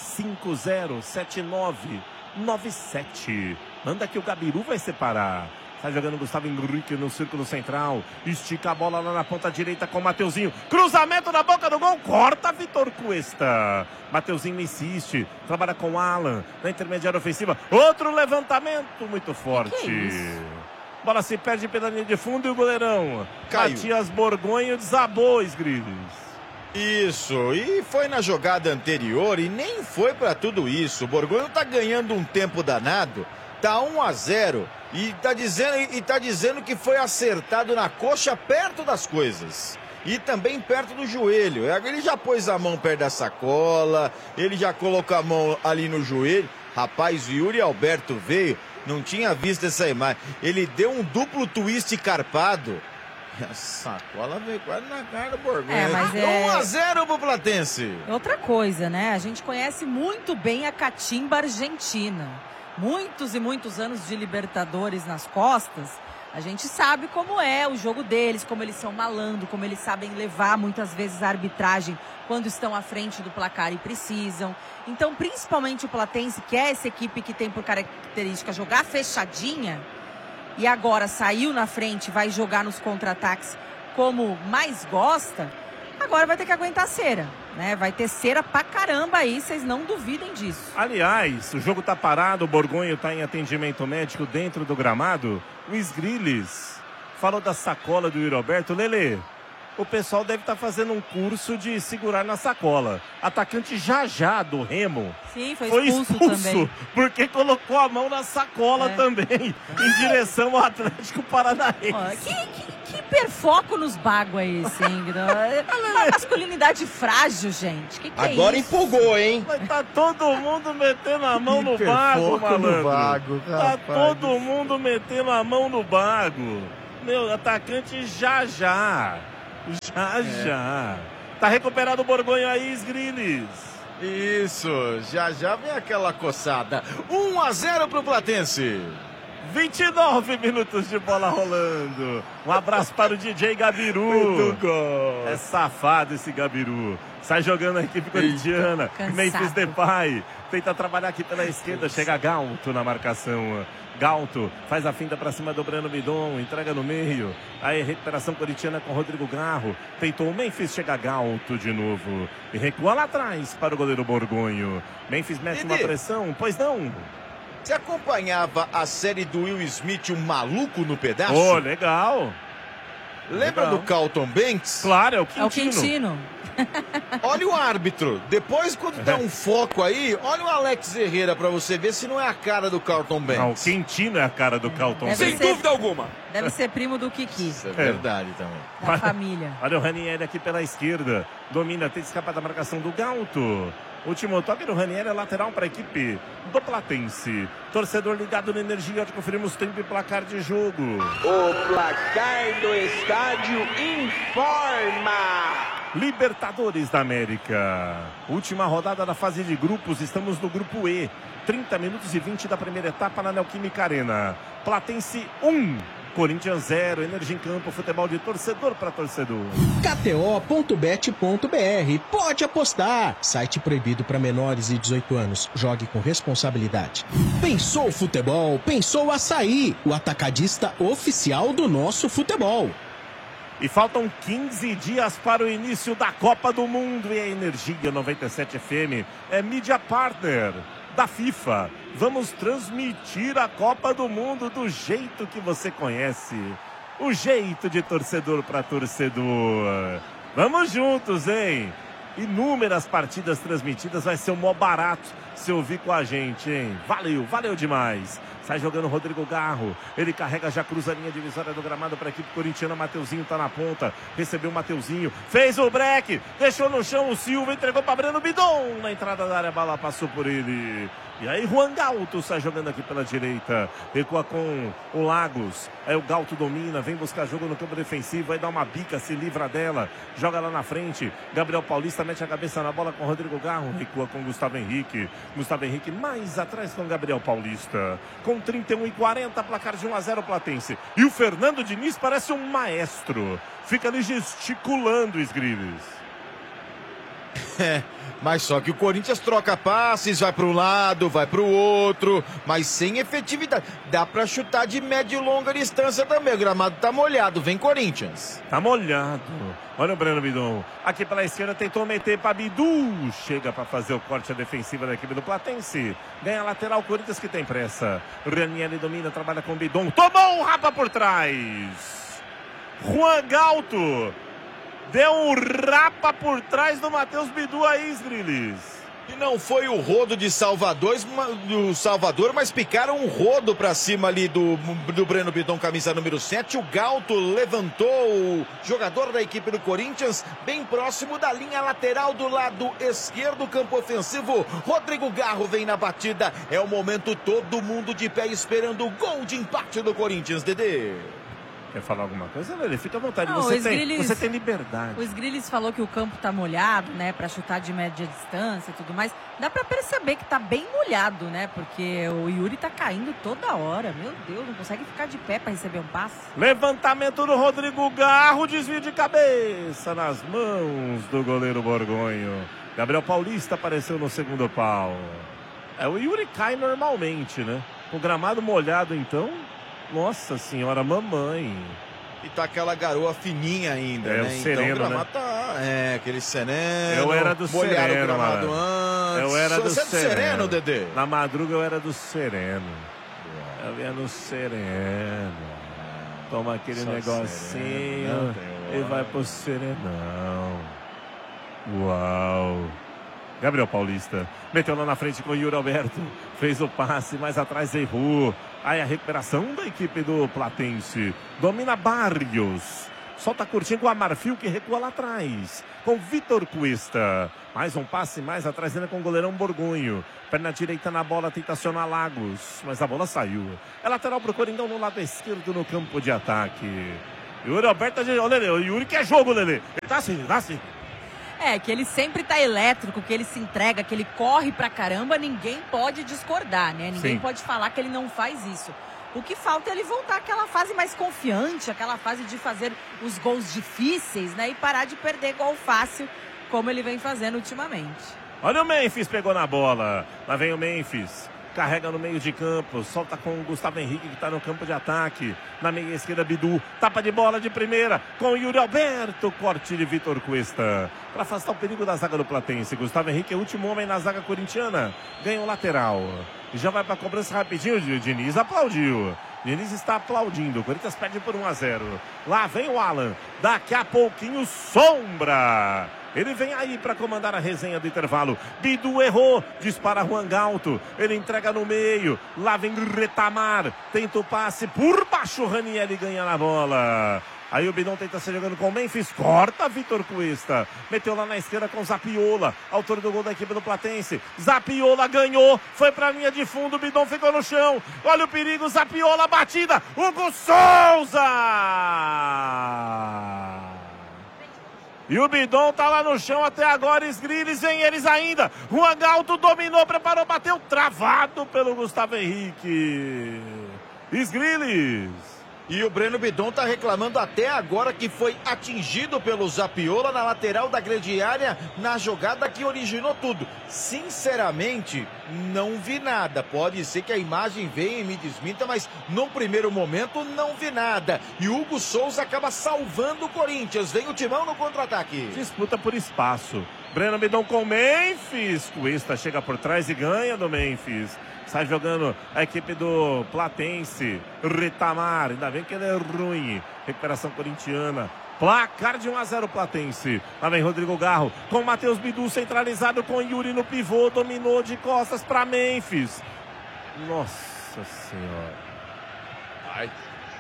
5079 97. Manda que o Gabiru vai separar. Está jogando Gustavo Henrique no círculo central. Estica a bola lá na ponta direita com o Mateuzinho. Cruzamento na boca do gol. Corta Vitor Cuesta. Mateuzinho insiste. Trabalha com Alan na intermediária ofensiva. Outro levantamento muito forte. Bola se perde pela linha de fundo e o goleirão Caiu. Matias Borgonho desabou, Esgriles. Isso, e foi na jogada anterior e nem foi pra tudo isso. O Borgonho tá ganhando um tempo danado, tá 1-0 e tá dizendo que foi acertado na coxa perto das coisas e também perto do joelho. Ele já pôs a mão perto da sacola, ele já colocou a mão ali no joelho. Rapaz, o Yuri Alberto veio, não tinha visto essa imagem. Ele deu um duplo twist carpado. A sacola veio quase na cara do Borgonho. Mas 1-0 pro Platense. Outra coisa, né? A gente conhece muito bem a catimba argentina. Muitos e muitos anos de Libertadores nas costas. A gente sabe como é o jogo deles, como eles são malandro, como eles sabem levar muitas vezes a arbitragem quando estão à frente do placar e precisam. Então, principalmente o Platense, que é essa equipe que tem por característica jogar fechadinha, e agora saiu na frente, vai jogar nos contra-ataques como mais gosta, agora vai ter que aguentar cera, né? Vai ter cera pra caramba aí, vocês não duvidem disso. Aliás, o jogo tá parado, o Borgonho tá em atendimento médico dentro do gramado. O Esgriles falou da sacola do Yuri Alberto. Lelê, o pessoal deve estar fazendo um curso de segurar na sacola. Atacante Já do Remo. Sim, foi expulso também. Porque colocou a mão na sacola também, em direção ao Atlético Paranaense. Que perfoco nos bagos é esse, hein? Uma masculinidade frágil, gente. Que agora é isso? empolgou, hein? Mas tá todo mundo metendo a mão no bago, malandro. Tá todo mundo metendo a mão no bago. Meu, atacante Já. Tá recuperado o Borgonha aí, Sgrilis. Isso, já vem aquela coçada. 1-0 pro Platense. 29 minutos de bola rolando. Um abraço para o DJ Gabiru. Muito gol. É safado esse Gabiru. Sai jogando a equipe corintiana. Memphis Depay tenta trabalhar aqui pela esquerda. Chega Galto na marcação. Galto faz a finta para cima do Breno Bidon, entrega no meio. Aí recuperação corintiana com Rodrigo Garro. Tentou o Memphis, chega Galto de novo. E recua lá atrás para o goleiro Borgonho. Memphis mete uma pressão, pois não. Você acompanhava a série do Will Smith, um maluco no pedaço? Oh, legal. Lembra do Carlton Banks? Claro, é o É o Quintino. Olha o árbitro. Depois, quando dá um foco aí, olha o Alex Herrera pra você ver se não é a cara do Carlton Banks. Não, o Quintino é a cara do Carlton Banks. Sem dúvida alguma. Deve ser primo do Kiki. Isso é verdade também. Da família. Olha o Ranieri aqui pela esquerda. Domina, tenta escapar da marcação do Galto. Último toque do Ranieri é lateral para a equipe do Platense. Torcedor ligado na energia, conferimos tempo e placar de jogo. O placar do estádio informa. Libertadores da América. Última rodada da fase de grupos, estamos no grupo E. 30 minutos e 20 da primeira etapa na Neoquímica Arena. Platense 1. Corinthians 0, Energia em Campo, futebol de torcedor para torcedor. KTO.bet.br, pode apostar. Site proibido para menores de 18 anos. Jogue com responsabilidade. Pensou futebol? Pensou Açaí, o atacadista oficial do nosso futebol. E faltam 15 dias para o início da Copa do Mundo. E a Energia 97 FM é mídia partner da FIFA. Vamos transmitir a Copa do Mundo do jeito que você conhece. O jeito de torcedor para torcedor. Vamos juntos, hein? Inúmeras partidas transmitidas, vai ser um mó barato se ouvir com a gente, hein? Valeu demais. Sai jogando o Rodrigo Garro. Ele carrega, já cruza a linha divisória do gramado para a equipe corintiana. Mateuzinho tá na ponta. Recebeu o Mateuzinho. Fez o break. Deixou no chão o Silva. Entregou para Breno Bidon. Na entrada da área, a bola passou por ele. E aí Juan Galto sai jogando aqui pela direita. Recua com o Lagos. Aí o Galto domina. Vem buscar jogo no campo defensivo. Aí dá uma bica, se livra dela. Joga lá na frente. Gabriel Paulista mete a cabeça na bola com o Rodrigo Garro. Recua com o Gustavo Henrique. Gustavo Henrique mais atrás com o Gabriel Paulista. Com 31 e 40, placar de 1-0 Platense. E o Fernando Diniz parece um maestro. Fica ali gesticulando, Sgrilis. Mas só que o Corinthians troca passes, vai para um lado, vai para o outro, mas sem efetividade. Dá para chutar de média e longa distância também. O gramado tá molhado, vem Corinthians. Tá molhado. Olha o Breno Bidon. Aqui pela esquerda tentou meter para Bidu. Chega para fazer o corte defensiva da equipe do Platense. Ganha a lateral, Corinthians que tem pressa. Ranieri domina, trabalha com o Bidon. Tomou um rapa por trás. Juan Galto. Deu um rapa por trás do Matheus Bidu aí, Sgrilis. E não foi o rodo de Salvador, mas picaram um rodo pra cima ali do Breno Bidon, camisa número 7. O Galto levantou o jogador da equipe do Corinthians, bem próximo da linha lateral do lado esquerdo, campo ofensivo. Rodrigo Garro vem na batida. É o momento, todo mundo de pé esperando o gol de empate do Corinthians, Dedê. Quer falar alguma coisa? Ele fica à vontade. Não, você tem liberdade. O Sgrilis falou que o campo tá molhado, né? Pra chutar de média distância e tudo mais. Dá pra perceber que tá bem molhado, né? Porque o Yuri tá caindo toda hora. Meu Deus, não consegue ficar de pé pra receber um passe. Levantamento do Rodrigo Garro. Desvio de cabeça nas mãos do goleiro Borgonho. Gabriel Paulista apareceu no segundo pau. O Yuri cai normalmente, né? O gramado molhado, então... Nossa senhora, mamãe. E tá aquela garoa fininha ainda, né? O sereno, então o gramado né? tá... aquele sereno. Eu era do sereno, o gramado antes. Eu era do Você sereno. É do sereno, Dedê? Na madruga eu era do sereno. Eu ia no sereno. Toma aquele Só negocinho. sereno, E vai pro Serenão. Uau. Gabriel Paulista meteu lá na frente com o Yuri Alberto. Fez o passe, mais atrás errou. Aí a recuperação da equipe do Platense. Domina Barrios. Solta curtinho com a Marfil que recua lá atrás. Com Vitor Cuesta. Mais um passe mais atrás ainda com o goleirão Borgonho. Perna direita na bola, tenta acionar Lagos. Mas a bola saiu. É lateral pro Coringão no lado esquerdo no campo de ataque. Yuri Alberto, olha, o Yuri quer jogo, Lelê. Ele tá assim. É, que ele sempre tá elétrico, que ele se entrega, que ele corre pra caramba, ninguém pode discordar, né? Ninguém pode falar que ele não faz isso. O que falta é ele voltar àquela fase mais confiante, aquela fase de fazer os gols difíceis, né? E parar de perder gol fácil, como ele vem fazendo ultimamente. Olha o Memphis, pegou na bola. Lá vem o Memphis. Carrega no meio de campo, solta com o Gustavo Henrique que está no campo de ataque. Na meia esquerda, Bidu, tapa de bola de primeira com o Yuri Alberto, corte de Vitor Cuesta. Para afastar o perigo da zaga do Platense. Gustavo Henrique é o último homem na zaga corintiana. Ganha o lateral. E já vai para a cobrança rapidinho, o Diniz aplaudiu. Diniz está aplaudindo. O Corinthians perde por 1-0. Lá vem o Alan. Daqui a pouquinho, Sombra. Ele vem aí para comandar a resenha do intervalo. Bidu errou, dispara Juan Galto. Ele entrega no meio. Lá vem Retamar. Tenta o passe por baixo. Ranieri ganha na bola. Aí o Bidon tenta ser jogando com o Memphis. Corta Vitor Cuesta. Meteu lá na esquerda com Zapiola. Autor do gol da equipe do Platense. Zapiola ganhou. Foi pra linha de fundo. O Bidon ficou no chão. Olha o perigo. Zapiola batida. Hugo Souza. E o Bidon tá lá no chão até agora. Esgriles, vem eles ainda. Juan Galto dominou, preparou, bateu. Travado pelo Gustavo Henrique. Esgriles. E o Breno Bidon tá reclamando até agora que foi atingido pelo Zapiola na lateral da grande área, na jogada que originou tudo. Sinceramente, não vi nada. Pode ser que a imagem venha e me desminta, mas no primeiro momento não vi nada. E Hugo Souza acaba salvando o Corinthians. Vem o Timão no contra-ataque. Disputa por espaço. Breno Bidon com Memphis. Cuesta chega por trás e ganha do Memphis. Sai jogando a equipe do Platense. Retamar, ainda bem que ele é ruim. Recuperação corintiana. Placar de 1-0 Platense. Lá vem Rodrigo Garro com Matheus Bidu centralizado com Yuri no pivô. Dominou de costas para Memphis. Nossa Senhora. Ai.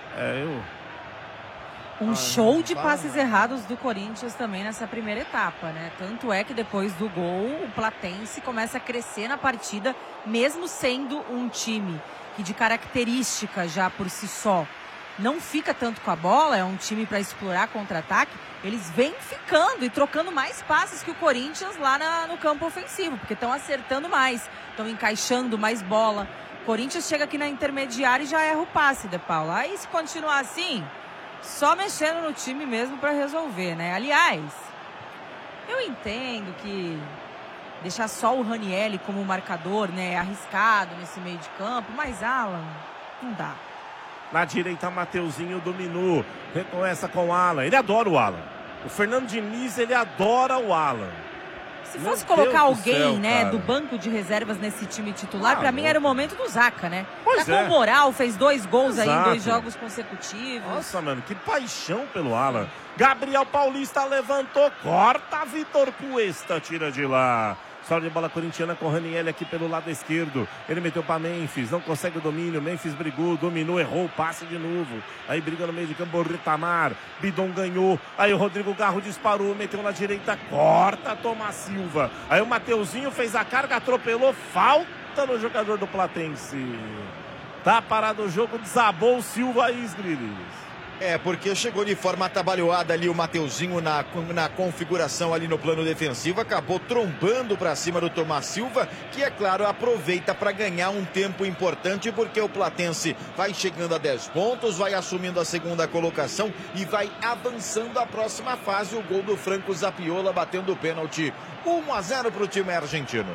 Um show de passes errados do Corinthians também nessa primeira etapa, né? Tanto é que depois do gol, o Platense começa a crescer na partida, mesmo sendo um time que de característica já por si só não fica tanto com a bola, é um time para explorar contra-ataque, eles vêm ficando e trocando mais passes que o Corinthians lá no campo ofensivo, porque estão acertando mais, estão encaixando mais bola. O Corinthians chega aqui na intermediária e já erra o passe, De Paula. Aí se continuar assim, só mexendo no time mesmo para resolver, né? Aliás, eu entendo que deixar só o Ranieri como marcador, né, é arriscado nesse meio de campo, mas Alan, não dá. Na direita, Mateuzinho dominou. Recomeça com o Alan. Ele adora o Alan. O Fernando Diniz, ele adora o Alan. Se fosse colocar alguém, né, do banco de reservas nesse time titular, pra mim era o momento do Zaca, né? Pois tá com moral, fez 2 gols aí em 2 jogos consecutivos. Nossa, mano, que paixão pelo Alan. Gabriel Paulista levantou, corta Vitor Cuesta, tira de lá. Só de bola corintiana com o Ranieri aqui pelo lado esquerdo. Ele meteu para Memphis, não consegue o domínio. Memphis brigou, dominou, errou o passe de novo. Aí briga no meio de campo, Retamar. Bidon ganhou. Aí o Rodrigo Garro disparou, meteu na direita, corta Tomás Silva. Aí o Mateuzinho fez a carga, atropelou, falta no jogador do Platense. Tá parado o jogo, desabou o Silva e Isgrilis. É, porque chegou de forma atabalhoada ali o Mateuzinho na configuração ali no plano defensivo, acabou trombando para cima do Tomás Silva, que é claro, aproveita para ganhar um tempo importante, porque o Platense vai chegando a 10 pontos, vai assumindo a segunda colocação e vai avançando à próxima fase. O gol do Franco Zapiola batendo o pênalti. 1-0 para o time argentino.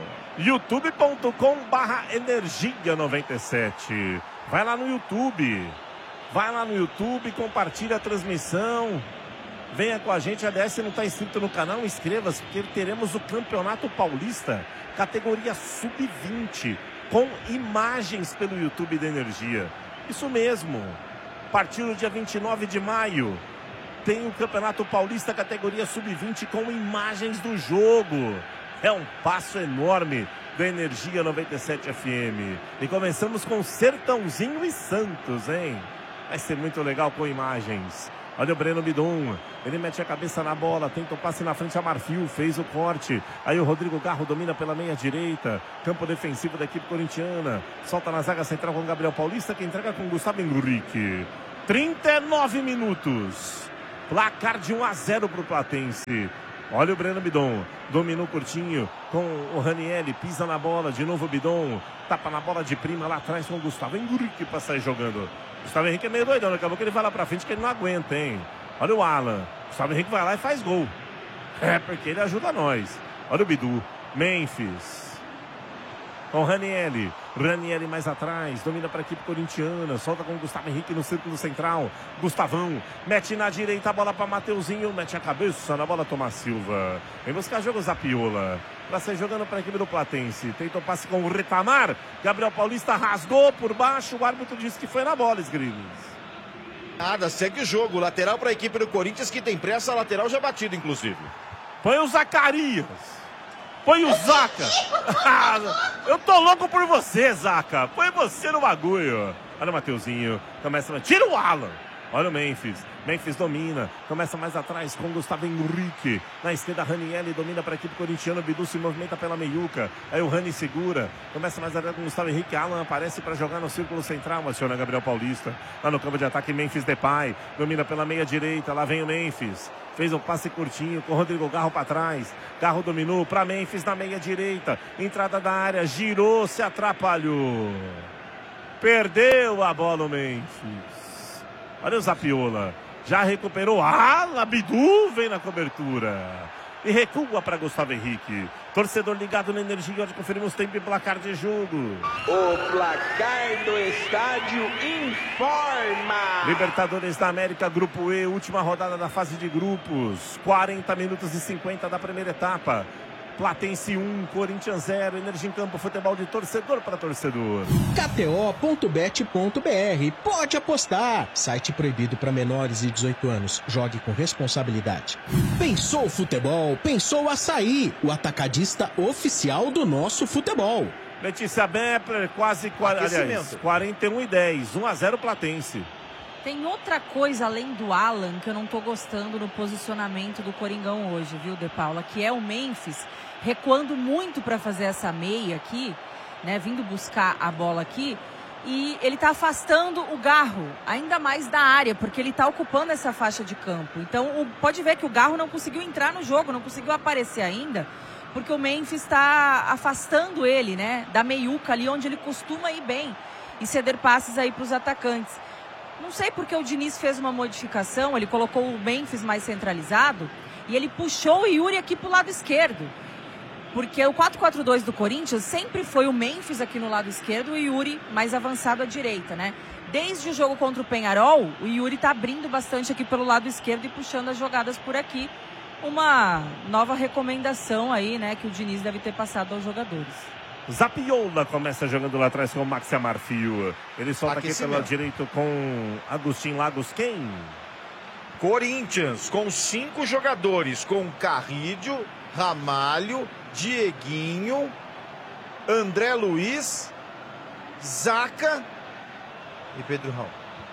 youtube.com/energia97. Vai lá no YouTube. Vai lá no YouTube, compartilha a transmissão. Venha com a gente. Aliás, se não está inscrito no canal, inscreva-se, porque teremos o Campeonato Paulista, categoria Sub-20, com imagens pelo YouTube da Energia. Isso mesmo. A partir do dia 29 de maio, tem o Campeonato Paulista categoria Sub-20 com imagens do jogo. É um passo enorme da Energia 97 FM. E começamos com Sertãozinho e Santos, hein? Vai ser muito legal com imagens. Olha o Breno Bidon, ele mete a cabeça na bola, tenta o passe na frente a Marfil, fez o corte. Aí o Rodrigo Garro domina pela meia direita, campo defensivo da equipe corintiana. Solta na zaga central com o Gabriel Paulista, que entrega com o Gustavo Henrique. 39 minutos. Placar de 1-0 para o Platense. Olha o Breno Bidon, dominou curtinho com o Ranieri, pisa na bola, de novo o Bidon, tapa na bola de prima lá atrás com o Gustavo Henrique para sair jogando. Gustavo Henrique é meio doidão, acabou que ele vai lá pra frente que ele não aguenta, hein? Olha o Alan, Gustavo Henrique vai lá e faz gol. É, porque ele ajuda nós. Olha o Bidu, Memphis. Com o Ranieri mais atrás, domina para a equipe corintiana, solta com o Gustavo Henrique no círculo central. Gustavão, mete na direita a bola para Mateuzinho, mete a cabeça na bola, Tomás Silva. Vem buscar jogo Zapiola, para sair jogando para a equipe do Platense. Tentou passe com o Retamar, Gabriel Paulista rasgou por baixo, o árbitro disse que foi na bola, Sgrills. Nada, segue o jogo, lateral para a equipe do Corinthians que tem pressa, lateral já batido inclusive. Põe o Zacarias. Põe o Zaca. Eu tô louco por você, Zaca. Põe você no bagulho. Olha o Mateuzinho. Começa. Tira o Alan. Olha o Memphis. Memphis domina. Começa mais atrás com o Gustavo Henrique. Na esquerda, Ranieri domina para a equipe corintiana. Bidu se movimenta pela meiuca. Aí o Rani segura. Começa mais atrás com o Gustavo Henrique. Alan aparece para jogar no círculo central. Aciona Gabriel Paulista. Lá no campo de ataque, Memphis Depay. Domina pela meia direita. Lá vem o Memphis. Fez um passe curtinho com o Rodrigo Garro para trás. Garro dominou para Memphis na meia direita. Entrada da área. Girou, se atrapalhou. Perdeu a bola o Memphis. Olha o Zapiola. Já recuperou. Bidu vem na cobertura. E recua para Gustavo Henrique. Torcedor ligado na Energia, onde conferimos tempo e placar de jogo. O placar do estádio informa. Libertadores da América, Grupo E, última rodada da fase de grupos. 40 minutos e 50 da primeira etapa. Platense 1, Corinthians 0, Energia em Campo, futebol de torcedor para torcedor. KTO.bet.br, pode apostar. Site proibido para menores de 18 anos. Jogue com responsabilidade. Pensou futebol? Pensou Açaí, o atacadista oficial do nosso futebol. Letícia Bepler, quase 41-10, 1-0 Platense. Tem outra coisa além do Alan que eu não tô gostando no posicionamento do Coringão hoje, viu, De Paula? Que é o Memphis recuando muito para fazer essa meia aqui, né? Vindo buscar a bola aqui. E ele tá afastando o Garro ainda mais da área, porque ele tá ocupando essa faixa de campo. Então, pode ver que o Garro não conseguiu entrar no jogo, não conseguiu aparecer ainda, porque o Memphis está afastando ele, né? Da meiuca ali, onde ele costuma ir bem e ceder passes aí para os atacantes. Não sei porque o Diniz fez uma modificação, ele colocou o Memphis mais centralizado e ele puxou o Yuri aqui pro lado esquerdo. Porque o 4-4-2 do Corinthians sempre foi o Memphis aqui no lado esquerdo e o Yuri mais avançado à direita, né? Desde o jogo contra o Peñarol, o Yuri tá abrindo bastante aqui pelo lado esquerdo e puxando as jogadas por aqui. Uma nova recomendação aí, né, que o Diniz deve ter passado aos jogadores. Zapiola começa jogando lá atrás com o Maxi Marfil. Ele solta aqui pelo lado direito com Agustin Lagos. Quem? Corinthians com 5 jogadores, com Carrídio, Ramalho, Dieguinho, André Luiz, Zaca e Pedro Raul.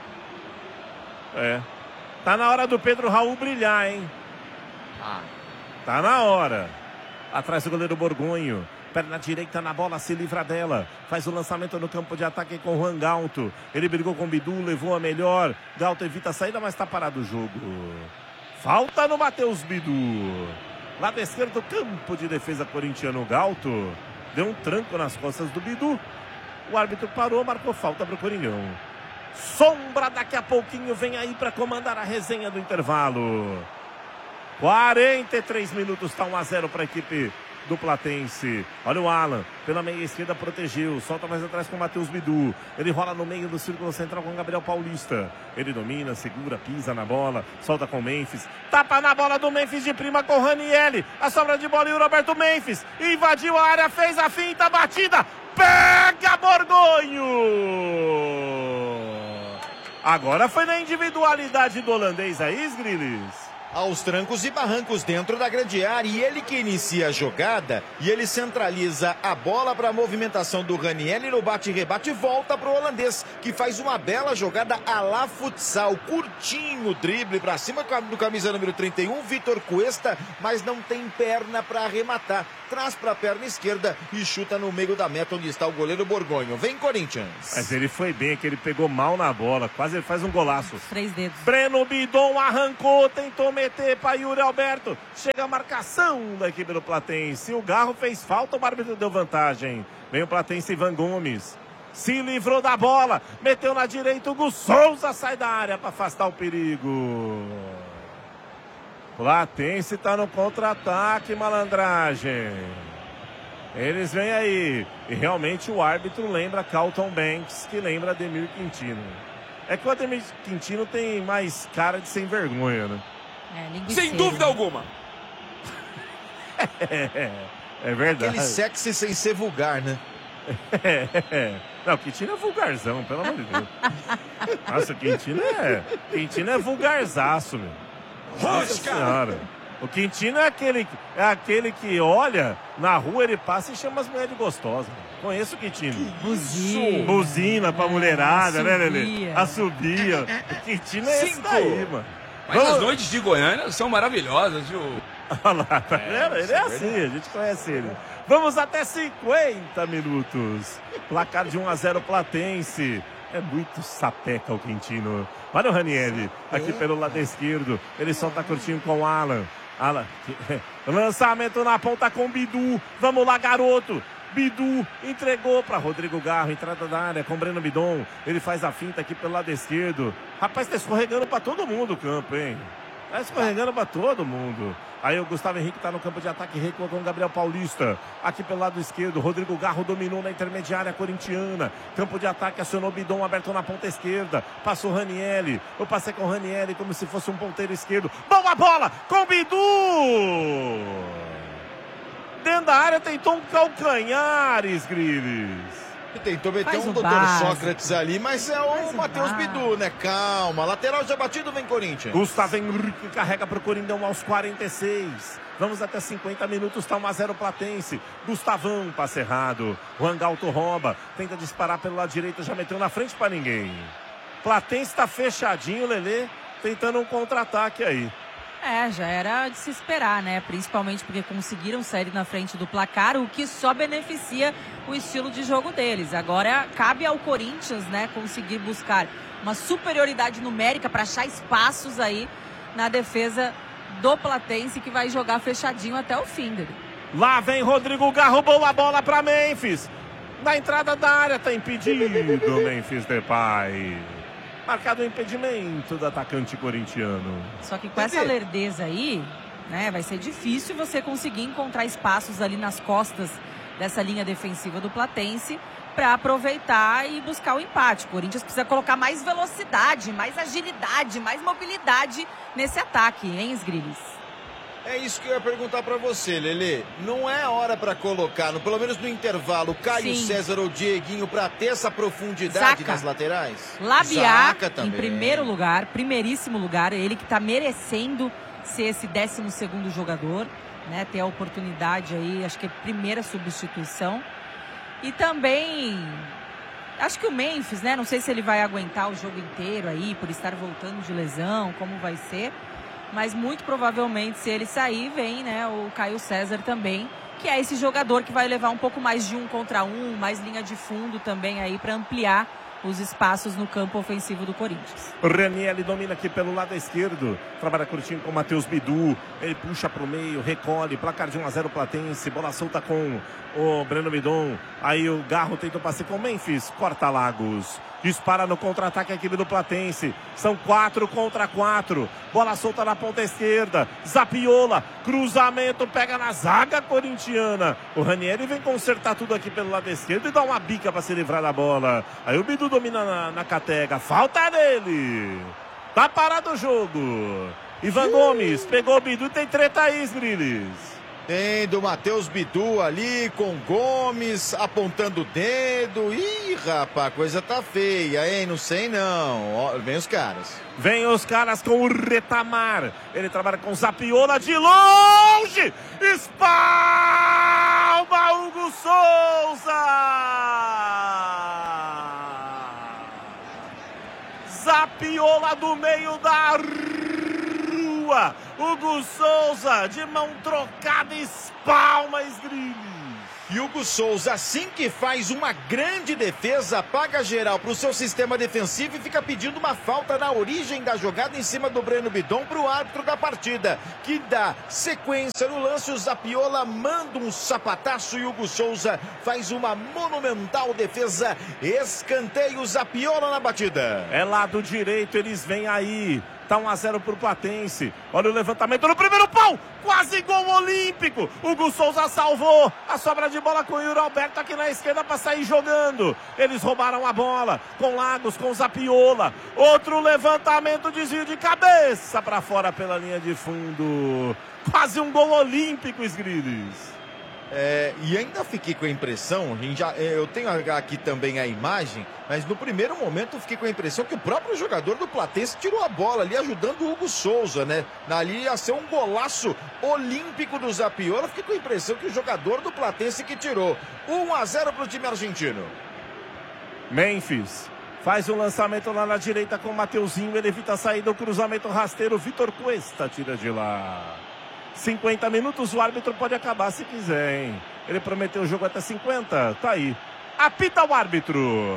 Tá na hora do Pedro Raul brilhar, hein? Tá na hora. Atrás do goleiro Borgonho. Perna direita na bola, se livra dela. Faz o lançamento no campo de ataque com o Juan Galto. Ele brigou com o Bidu, levou a melhor. Galto evita a saída, mas tá parado o jogo. Falta no Matheus Bidu. Lado esquerdo, campo de defesa corintiano. Galto deu um tranco nas costas do Bidu. O árbitro parou, marcou falta pro Coringão. Sombra daqui a pouquinho vem aí para comandar a resenha do intervalo. 43 minutos, tá 1-0 para a equipe do Platense. Olha o Alan, pela meia esquerda protegeu, solta mais atrás com o Matheus Bidu. Ele rola no meio do círculo central com o Gabriel Paulista. Ele domina, segura, pisa na bola, solta com o Memphis. Tapa na bola do Memphis de prima com o Ranieri. A sobra de bola e o Roberto Memphis. Invadiu a área, fez a finta, batida. Pega Borgonho! Agora foi na individualidade do holandês aí, Sgrilis. Aos trancos e barrancos dentro da grande área, e ele que inicia a jogada, e ele centraliza a bola para a movimentação do Ranieri no bate-rebate, volta para o holandês, que faz uma bela jogada à la futsal, curtinho drible para cima do camisa número 31, Vitor Cuesta, mas não tem perna para arrematar, traz para a perna esquerda e chuta no meio da meta onde está o goleiro Borgonho. Vem Corinthians. Mas ele foi bem, que ele pegou mal na bola, quase ele faz um golaço. 3 dedos. Breno Bidon arrancou, tentou meter para Yuri Alberto. Chega a marcação da equipe do Platense. O Garro fez falta, o árbitro deu vantagem. Vem o Platense, Ivan Gomes. Se livrou da bola, meteu na direita, o Gus Souza sai da área para afastar o perigo. Platense tá no contra-ataque, malandragem. Eles vêm aí. E realmente o árbitro lembra Carlton Banks, que lembra Ademir Quintino. É que o Ademir Quintino tem mais cara de sem vergonha, né? Sem dúvida alguma. É verdade. Aquele sexy sem ser vulgar, né? Não, o Quintino é vulgarzão, pelo amor de Deus. Nossa, o Quintino é vulgarzaço, meu. Nossa senhora. O Quintino é aquele que olha na rua, ele passa e chama as mulheres de gostosa. Conheço o Quintino. Buzina pra mulherada, né, Lelê? Assobia. O Quintino é esse daí, mano. Mas as noites de Goiânia são maravilhosas, viu? Olha lá, ele é assim, a gente conhece ele. Vamos até 50 minutos. Placar de 1-0 Platense. É muito sapeca o Quintino. Olha o Ranieri, aqui pelo lado esquerdo. Ele só tá curtindo com o Alan. Lançamento na ponta com Bidu. Vamos lá, garoto. Bidu entregou para Rodrigo Garro, entrada da área com Breno Bidon. Ele faz a finta aqui pelo lado esquerdo. Rapaz, tá escorregando para todo mundo o campo, hein? Tá escorregando para todo mundo. Aí o Gustavo Henrique tá no campo de ataque, recua com o Gabriel Paulista. Aqui pelo lado esquerdo, Rodrigo Garro dominou na intermediária corintiana. Campo de ataque, acionou Bidon, aberto na ponta esquerda. Passou Ranieri. Eu passei com o Ranieri como se fosse um ponteiro esquerdo. Boa bola com Bidu! Dentro da área tentou um calcanhar, Sgrilis. Tentou meter um doutor Sócrates ali, mas é o Matheus Bidu, né? Calma. Lateral já batido, vem Corinthians. Gustavo Henrique carrega pro Corindão aos 46. Vamos até 50 minutos, tá 1-0 Platense. Gustavão, passe errado. Juan Galto rouba, tenta disparar pelo lado direito, já meteu na frente pra ninguém. Platense tá fechadinho, Lelê, tentando um contra-ataque aí. Já era de se esperar, né? Principalmente porque conseguiram sair na frente do placar, o que só beneficia o estilo de jogo deles. Agora cabe ao Corinthians, né, conseguir buscar uma superioridade numérica para achar espaços aí na defesa do Platense, que vai jogar fechadinho até o fim dele. Lá vem Rodrigo Garro, boa bola para Memphis. Na entrada da área tá impedido Memphis Depay. Marcado o impedimento do atacante corintiano. Só que com essa lerdeza aí, né, vai ser difícil você conseguir encontrar espaços ali nas costas dessa linha defensiva do Platense para aproveitar e buscar o empate. O Corinthians precisa colocar mais velocidade, mais agilidade, mais mobilidade nesse ataque, hein, Sgrilis? É isso que eu ia perguntar pra você, Lelê. Não é hora pra colocar, pelo menos no intervalo, Caio César ou Dieguinho pra ter essa profundidade nas laterais? Labiar, em primeiro lugar, primeiríssimo lugar, ele que tá merecendo ser esse 12º jogador, né? Ter a oportunidade aí, acho que é a primeira substituição. E também, acho que o Memphis, né? Não sei se ele vai aguentar o jogo inteiro aí, por estar voltando de lesão, como vai ser. Mas muito provavelmente, se ele sair, vem, né, o Caio César também, que é esse jogador que vai levar um pouco mais de 1 contra 1, mais linha de fundo também aí para ampliar os espaços no campo ofensivo do Corinthians. O Ranieri domina aqui pelo lado esquerdo, trabalha curtindo com o Matheus Bidu, ele puxa para o meio, recolhe, placar de 1-0 Platense, bola solta com o Breno Bidon, aí o Garro tenta o passe com o Memphis, corta Lagos, dispara no contra-ataque a equipe do Platense, são 4 contra 4, bola solta na ponta esquerda, Zapiola, cruzamento, pega na zaga corintiana, o Ranieri vem consertar tudo aqui pelo lado esquerdo e dá uma bica para se livrar da bola, aí o Bidu domina na catega, falta nele, tá parado o jogo, Ivan Gomes pegou o Bidu, tem treta aí, Sgrilis. Tem do Matheus Bidu ali com Gomes apontando o dedo. Ih, rapaz, a coisa tá feia, hein? Não sei não. Ó, vem os caras. Vem os caras com o Retamar. Ele trabalha com Zapiola de longe. Espalma Hugo Souza. Zapiola do meio da rua. Hugo Souza, de mão trocada, espalma Esgriles. E Hugo Souza, assim que faz uma grande defesa, apaga geral para o seu sistema defensivo e fica pedindo uma falta na origem da jogada em cima do Breno Bidon para o árbitro da partida, que dá sequência no lance. O Zapiola manda um sapataço e Hugo Souza faz uma monumental defesa. Escanteio, Zapiola na batida. É lado direito, eles vêm aí. Tá 1-0 pro Platense. Olha o levantamento no primeiro pau. Quase gol olímpico. Hugo Souza salvou. A sobra de bola com o Yuri Alberto aqui na esquerda para sair jogando. Eles roubaram a bola com Lagos, com Zapiola. Outro levantamento, desvio de cabeça para fora pela linha de fundo. Quase um gol olímpico, Esgriles. E ainda fiquei com a impressão, eu tenho aqui também a imagem, mas no primeiro momento eu fiquei com a impressão que o próprio jogador do Platense tirou a bola ali, ajudando o Hugo Souza, né? Ali ia ser um golaço olímpico do Zapiola. Fiquei com a impressão que o jogador do Platense que tirou. 1-0 para o time argentino. Memphis faz um lançamento lá na direita com o Mateuzinho, ele evita a saída, o cruzamento rasteiro, Vitor Cuesta tira de lá. 50 minutos, o árbitro pode acabar se quiser, hein? Ele prometeu o jogo até 50, tá aí. Apita o árbitro.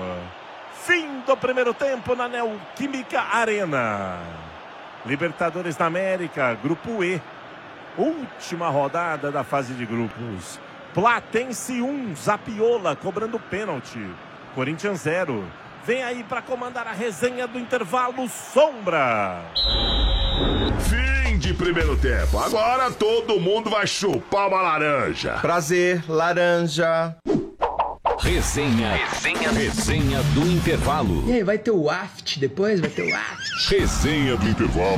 Fim do primeiro tempo na Neoquímica Arena. Libertadores da América, Grupo E. Última rodada da fase de grupos. Platense 1, Zapiola cobrando pênalti. Corinthians 0. Vem aí para comandar a resenha do intervalo, Sombra. Fim de primeiro tempo. Agora todo mundo vai chupar uma laranja. Prazer, laranja. Resenha do intervalo. E aí, vai ter o aft depois? Vai ter o aft. Resenha do intervalo.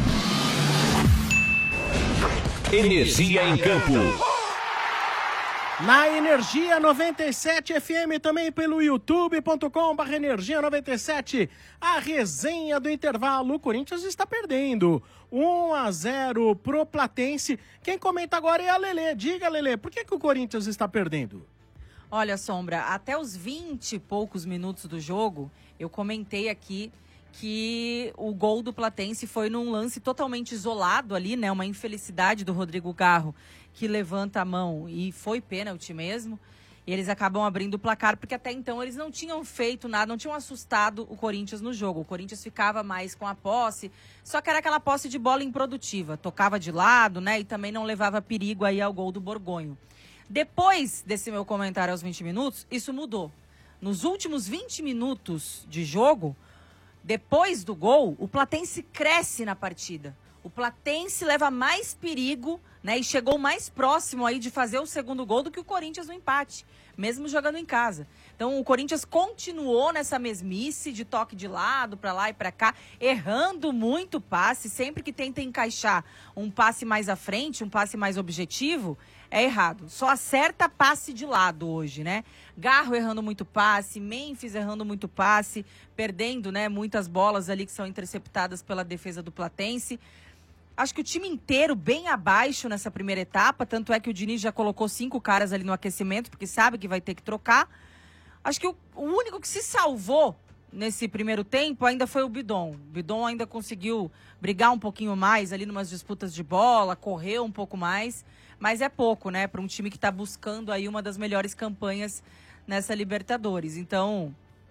Energia em campo. Na Energia 97 FM, também pelo youtube.com/Energia 97. A resenha do intervalo. O Corinthians está perdendo. 1-0 pro Platense. Quem comenta agora é a Lelê. Diga, Lelê, por que o Corinthians está perdendo? Olha, Sombra, até os 20 e poucos minutos do jogo, eu comentei aqui que o gol do Platense foi num lance totalmente isolado ali, né? Uma infelicidade do Rodrigo Garro, que levanta a mão e foi pênalti mesmo. E eles acabam abrindo o placar, porque até então eles não tinham feito nada, não tinham assustado o Corinthians no jogo. O Corinthians ficava mais com a posse, só que era aquela posse de bola improdutiva. Tocava de lado, né? E também não levava perigo aí ao gol do Borgonho. Depois desse meu comentário aos 20 minutos, isso mudou. Nos últimos 20 minutos de jogo, depois do gol, o Platense cresce na partida. O Platense leva mais perigo, né, e chegou mais próximo aí de fazer o segundo gol do que o Corinthians no empate, mesmo jogando em casa. Então o Corinthians continuou nessa mesmice de toque de lado, para lá e para cá, errando muito passe. Sempre que tenta encaixar um passe mais à frente, um passe mais objetivo, é errado. Só acerta passe de lado hoje, né? Garro errando muito passe, Memphis errando muito passe, perdendo, né, muitas bolas ali que são interceptadas pela defesa do Platense. Acho que o time inteiro bem abaixo nessa primeira etapa, tanto é que o Diniz já colocou 5 caras ali no aquecimento, porque sabe que vai ter que trocar. Acho que o único que se salvou nesse primeiro tempo ainda foi o Bidon. O Bidon ainda conseguiu brigar um pouquinho mais ali numas disputas de bola, correu um pouco mais, mas é pouco, né, para um time que está buscando aí uma das melhores campanhas nessa Libertadores. Então,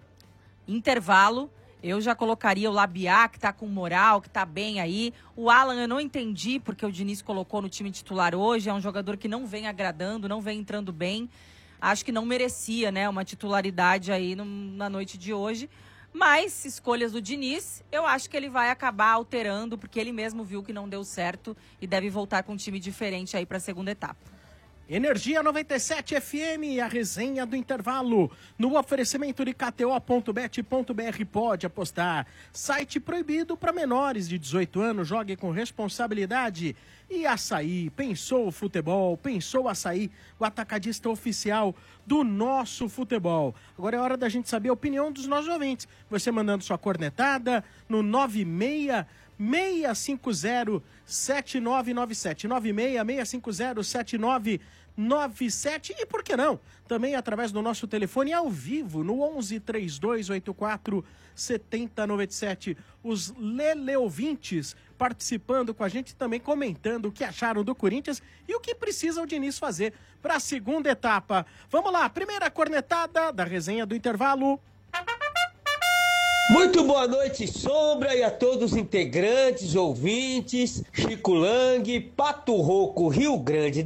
intervalo. Eu já colocaria o Labiá, que tá com moral, que tá bem aí. O Alan eu não entendi porque o Diniz colocou no time titular hoje. É um jogador que não vem agradando, não vem entrando bem. Acho que não merecia, né, uma titularidade aí na noite de hoje. Mas, escolhas do Diniz, eu acho que ele vai acabar alterando, porque ele mesmo viu que não deu certo e deve voltar com um time diferente aí para a segunda etapa. Energia 97 FM, a resenha do intervalo. No oferecimento de KTO.bet.br, pode apostar. Site proibido para menores de 18 anos, jogue com responsabilidade. E Açaí, pensou futebol, pensou Açaí, o atacadista oficial do nosso futebol. Agora é hora da gente saber a opinião dos nossos ouvintes. Você mandando sua cornetada no 96-650-7997. 96-650-7997. E por que não? Também através do nosso telefone ao vivo no 11-3284-7097. Os Leleouvintes participando com a gente, também comentando o que acharam do Corinthians e o que precisa o Diniz fazer para a segunda etapa. Vamos lá, primeira cornetada da resenha do intervalo. Muito boa noite, Sombra, e a todos os integrantes, ouvintes, Chico Lang, Pato Rouco, Rio Grande